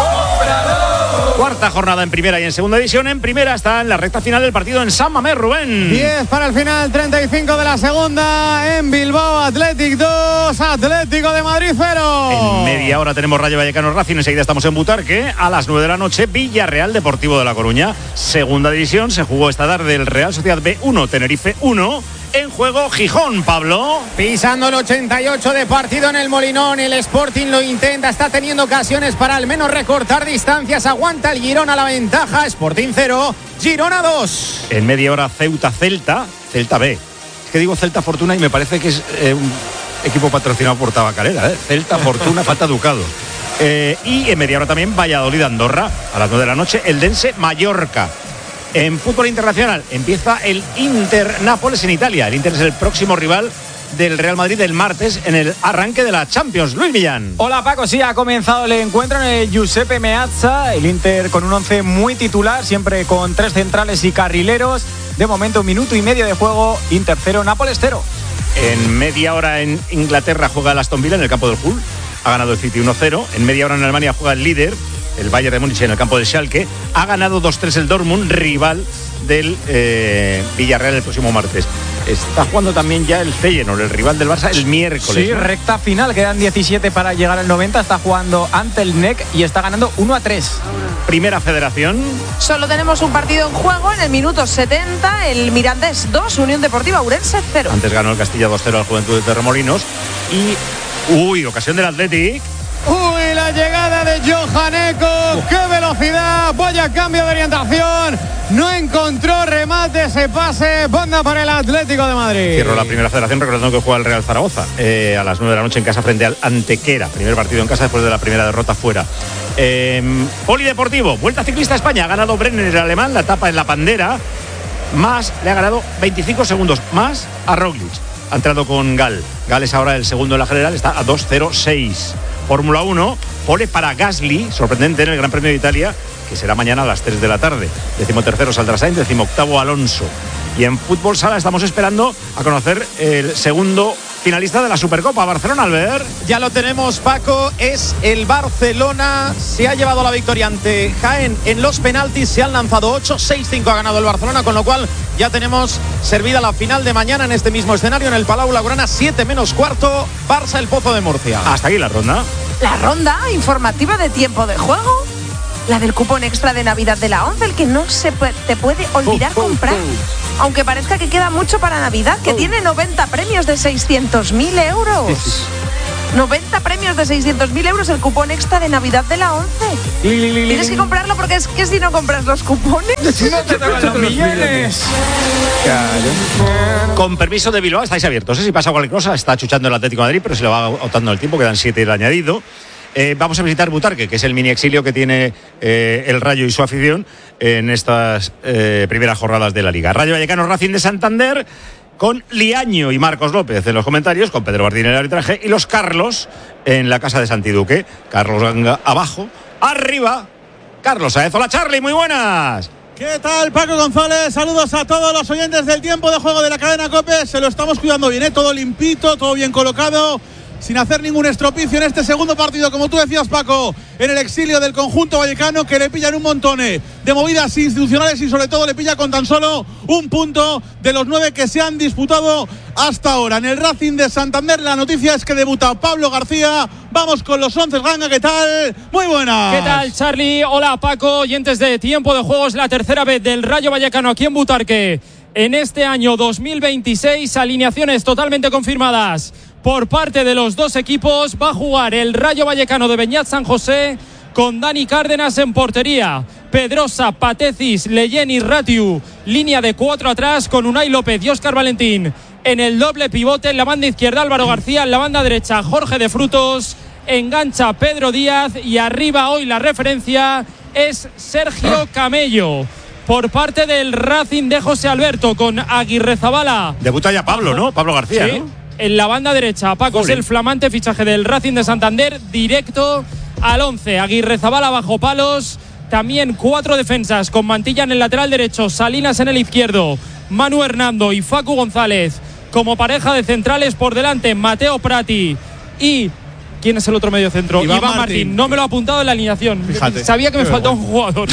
¡Cómpralo! Cuarta jornada en primera y en segunda división. En primera está en la recta final del partido en San Mamés, Rubén. diez para el final, treinta y cinco de la segunda. En Bilbao, Athletic dos, Atlético de Madrid cero. En media hora tenemos Rayo Vallecano Racing. Enseguida estamos en Butarque. A las nueve de la noche, Villarreal Deportivo de La Coruña. Segunda división, se jugó esta tarde el Real Sociedad B uno, Tenerife uno. En juego Gijón, Pablo. Pisando el ochenta y ocho de partido en el Molinón, el Sporting lo intenta, está teniendo ocasiones para al menos recortar distancias, aguanta el Girona la ventaja, Sporting cero, Girona dos. En media hora Ceuta Celta, Celta B. Es que digo Celta Fortuna y me parece que es eh, un equipo patrocinado por Tabacalera, ¿eh? Celta Fortuna, falta Ducado. Eh, y en media hora también Valladolid Andorra, a las nueve de la noche, Eldense Mallorca. En fútbol internacional empieza el Inter Nápoles en Italia. El Inter es el próximo rival del Real Madrid el martes en el arranque de la Champions. Luis Millán. Hola Paco, sí, ha comenzado el encuentro en el Giuseppe Meazza. El Inter con un once muy titular, siempre con tres centrales y carrileros. De momento un minuto y medio de juego, Inter cero, Nápoles cero. En media hora en Inglaterra juega el Aston Villa en el campo del Hull. Ha ganado el City uno cero. En media hora en Alemania juega el líder, el Bayern de Múnich, en el campo del Schalke. Ha ganado dos tres el Dortmund, rival del eh, Villarreal el próximo martes. Está jugando también ya el Feyenoord, el rival del Barça, el miércoles. Sí, ¿no? Recta final, quedan diecisiete para llegar al noventa. Está jugando ante el N E C y está ganando uno a tres. Primera Federación. Solo tenemos un partido en juego en el minuto setenta. El Mirandés dos, Unión Deportiva Ourense cero. Antes ganó el Castilla dos cero al Juventud de Torremolinos. Y, uy, ocasión del Athletic. Uy, la llegada de Johaneko, qué velocidad, vaya cambio de orientación, no encontró remate, ese pase, banda para el Atlético de Madrid. Cierro la primera federación recordando que juega el Real Zaragoza eh, a las nueve de la noche en casa frente al Antequera, primer partido en casa después de la primera derrota fuera. Eh, Polideportivo, Vuelta Ciclista a España, ha ganado Brenner el alemán, la tapa en la pandera, más le ha ganado veinticinco segundos más a Roglic. Ha entrado con Gal. Gal es ahora el segundo en la general, está a dos cero seis. Fórmula uno, pole para Gasly, sorprendente en el Gran Premio de Italia, que será mañana a las tres de la tarde. Decimotercero saldrá Sainz, decimoctavo Alonso. Y en fútbol sala estamos esperando a conocer el segundo finalista de la Supercopa, Barcelona, Albert. Ya lo tenemos, Paco, es el Barcelona, se ha llevado la victoria ante Jaén en los penaltis, se han lanzado ocho, seis cinco ha ganado el Barcelona, con lo cual ya tenemos servida la final de mañana en este mismo escenario, en el Palau Blaugrana, siete menos cuarto, Barça el Pozo de Murcia. Hasta aquí la ronda. La ronda informativa de tiempo de juego. La del cupón extra de Navidad de la ONCE, el que no se puede, te puede olvidar oh, oh, comprar. Oh. Aunque parezca que queda mucho para Navidad, que oh. tiene noventa premios de seiscientos mil euros. Sí, sí. noventa premios de seiscientos mil euros el cupón extra de Navidad de la ONCE. Li, li, li, Tienes que comprarlo porque es que si no compras los cupones… ¡No te tocan los millones! Claro. Con permiso de Bilbao, estáis abiertos. ¿eh? Si pasa cualquier cosa, está chuchando el Atlético de Madrid, pero se le va agotando el tiempo, quedan siete el añadido. Eh, vamos a visitar Butarque, que es el mini exilio que tiene eh, el Rayo y su afición en estas eh, primeras jornadas de la Liga. Rayo Vallecano, Racing de Santander, con Liaño y Marcos López en los comentarios, con Pedro Martín en el arbitraje, y los Carlos en la casa de Santiduque. Carlos Ganga abajo, arriba, Carlos Saez. Hola, Charlie, muy buenas. ¿Qué tal, Paco González? Saludos a todos los oyentes del tiempo de juego de la cadena COPE. Se lo estamos cuidando bien, ¿eh? Todo limpito, todo bien colocado, sin hacer ningún estropicio en este segundo partido, como tú decías, Paco, en el exilio del conjunto vallecano, que le pillan un montón de movidas institucionales y sobre todo le pilla con tan solo un punto de los nueve que se han disputado hasta ahora. En el Racing de Santander la noticia es que debuta Pablo García. Vamos con los once, Ganga, ¿qué tal? Muy buenas. ¿Qué tal, Charlie? Hola, Paco, oyentes de Tiempo de Juego. Es la tercera vez del Rayo Vallecano aquí en Butarque en este año dos mil veintiséis. Alineaciones totalmente confirmadas por parte de los dos equipos. Va a jugar el Rayo Vallecano de Beñat San José con Dani Cárdenas en portería, Pedrosa, Patecis, Leyen y Ratiu, línea de cuatro atrás con Unai López y Óscar Valentín en el doble pivote. En la banda izquierda Álvaro García, en la banda derecha Jorge de Frutos, engancha Pedro Díaz y arriba hoy la referencia es Sergio Camello por parte del Racing de José Alberto, con Aguirrezabala. Debuta ya Pablo, ¿no? Pablo García, sí, ¿no? En la banda derecha, Paco, Joder. Es el flamante fichaje del Racing de Santander, directo al once. Aguirrezabala bajo palos, también cuatro defensas con Mantilla en el lateral derecho, Salinas en el izquierdo, Manu Hernando y Facu González como pareja de centrales. Por delante Mateo Prati y… ¿quién es el otro medio centro? Iván, Iván Martín. Martín. No me lo ha apuntado en la alineación. Fíjate. Sabía que me faltaba un jugador.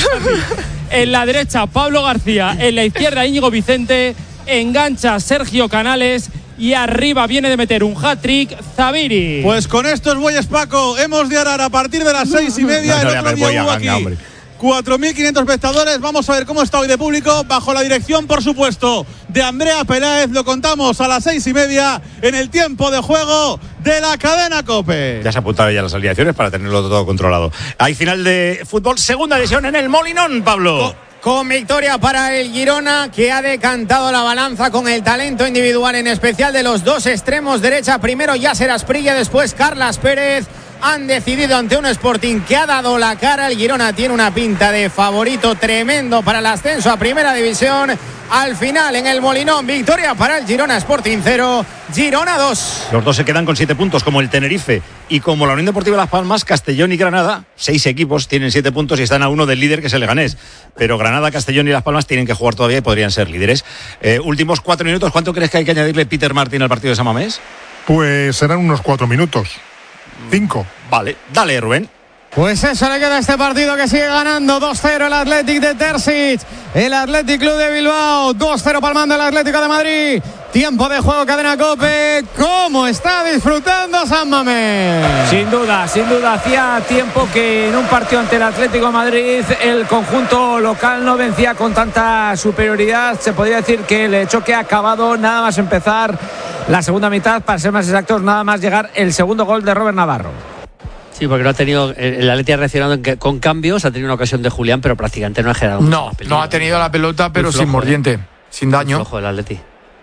En la derecha Pablo García, en la izquierda Íñigo Vicente, engancha Sergio Canales y arriba viene de meter un hat-trick Zaviri. Pues con estos bueyes, Paco, hemos de arar a partir de las seis y media. No, no, el otro día hubo aquí hombre. cuatro mil quinientos espectadores. Vamos a ver cómo está hoy de público, bajo la dirección, por supuesto, de Andrea Peláez. Lo contamos a las seis y media en el tiempo de juego de la cadena COPE. Ya se ha apuntado ya las alineaciones para tenerlo todo controlado. Hay final de fútbol, segunda división en el Molinón, Pablo. Co- Con victoria para el Girona, que ha decantado la balanza con el talento individual, en especial de los dos extremos derecha. Primero Yasser Asprilla, después Carlas Pérez. Han decidido ante un Sporting que ha dado la cara. El Girona tiene una pinta de favorito tremendo para el ascenso a Primera División. Al final, en el Molinón, victoria para el Girona, Sporting cero, Girona dos. Los dos se quedan con siete puntos, como el Tenerife y como la Unión Deportiva Las Palmas. Castellón y Granada, seis equipos, tienen siete puntos y están a uno del líder, que es el Leganés. Pero Granada, Castellón y Las Palmas tienen que jugar todavía y podrían ser líderes. Eh, últimos cuatro minutos, ¿cuánto crees que hay que añadirle Peter Martin al partido de San Mamés? Pues serán unos cuatro minutos. Cinco. Vale, dale, Rubén. Pues eso le queda a este partido, que sigue ganando dos cero el Athletic de Terzic, el Athletic Club de Bilbao, dos cero palmando el Atlético de Madrid. Tiempo de juego, cadena COPE. ¿Cómo está disfrutando San Mamés? Sin duda, sin duda. Hacía tiempo que en un partido ante el Atlético de Madrid el conjunto local no vencía con tanta superioridad. Se podría decir que el choque ha acabado nada más empezar la segunda mitad, para ser más exactos, nada más llegar el segundo gol de Robert Navarro. Sí, porque no ha tenido, el Atleti ha reaccionado en que, con cambios, ha tenido una ocasión de Julián, pero prácticamente no ha generado No, no ha tenido la pelota, pero flojo, sin mordiente, eh. sin daño. Muy flojo el Atleti.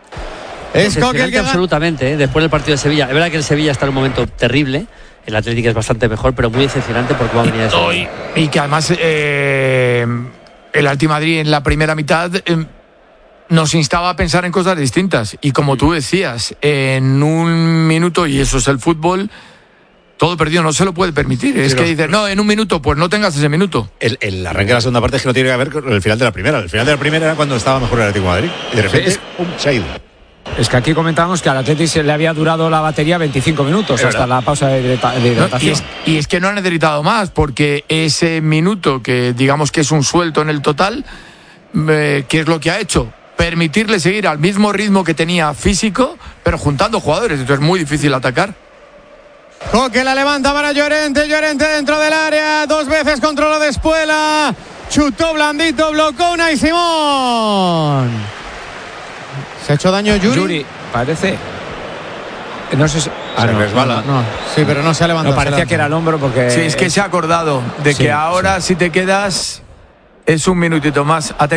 Es que absolutamente, ¿eh? Después del partido de Sevilla. Es verdad que el Sevilla está en un momento terrible. El Atlético es bastante mejor, pero muy decepcionante por cómo ha venido eso. Y, y que además eh, el Atleti Madrid en la primera mitad eh, nos instaba a pensar en cosas distintas. Y como tú decías, en un minuto, y eso es el fútbol, todo perdido, no se lo puede permitir. Sí, es que dices, no, en un minuto, pues no tengas ese minuto. El, el arranque de la segunda parte es que no tiene que ver con el final de la primera. El final de la primera era cuando estaba mejor el Atlético de Madrid. Y de repente, es, pum, se ha ido. Es que aquí comentábamos que al Athletic se le había durado la batería veinticinco minutos Es hasta verdad. la pausa de hidrata- de No, y, hidratación. es, y es que no ha necesitado más, porque ese minuto que digamos que es un suelto en el total, eh, ¿qué es lo que ha hecho? Permitirle seguir al mismo ritmo que tenía físico, pero juntando jugadores. Entonces es muy difícil atacar. Coque la levanta para Llorente, Llorente dentro del área, dos veces controló de Espuela, chutó blandito, blocó Unai Simón. ¿Se ha hecho daño Yuri? Yuri, parece. No sé si. Ah, no, resbala. no, no. Sí, pero no se ha levantado. No, parecía que era el hombro porque. Sí, es que se ha acordado de Sí, que ahora sí. si te quedas es un minutito más. Ha tenido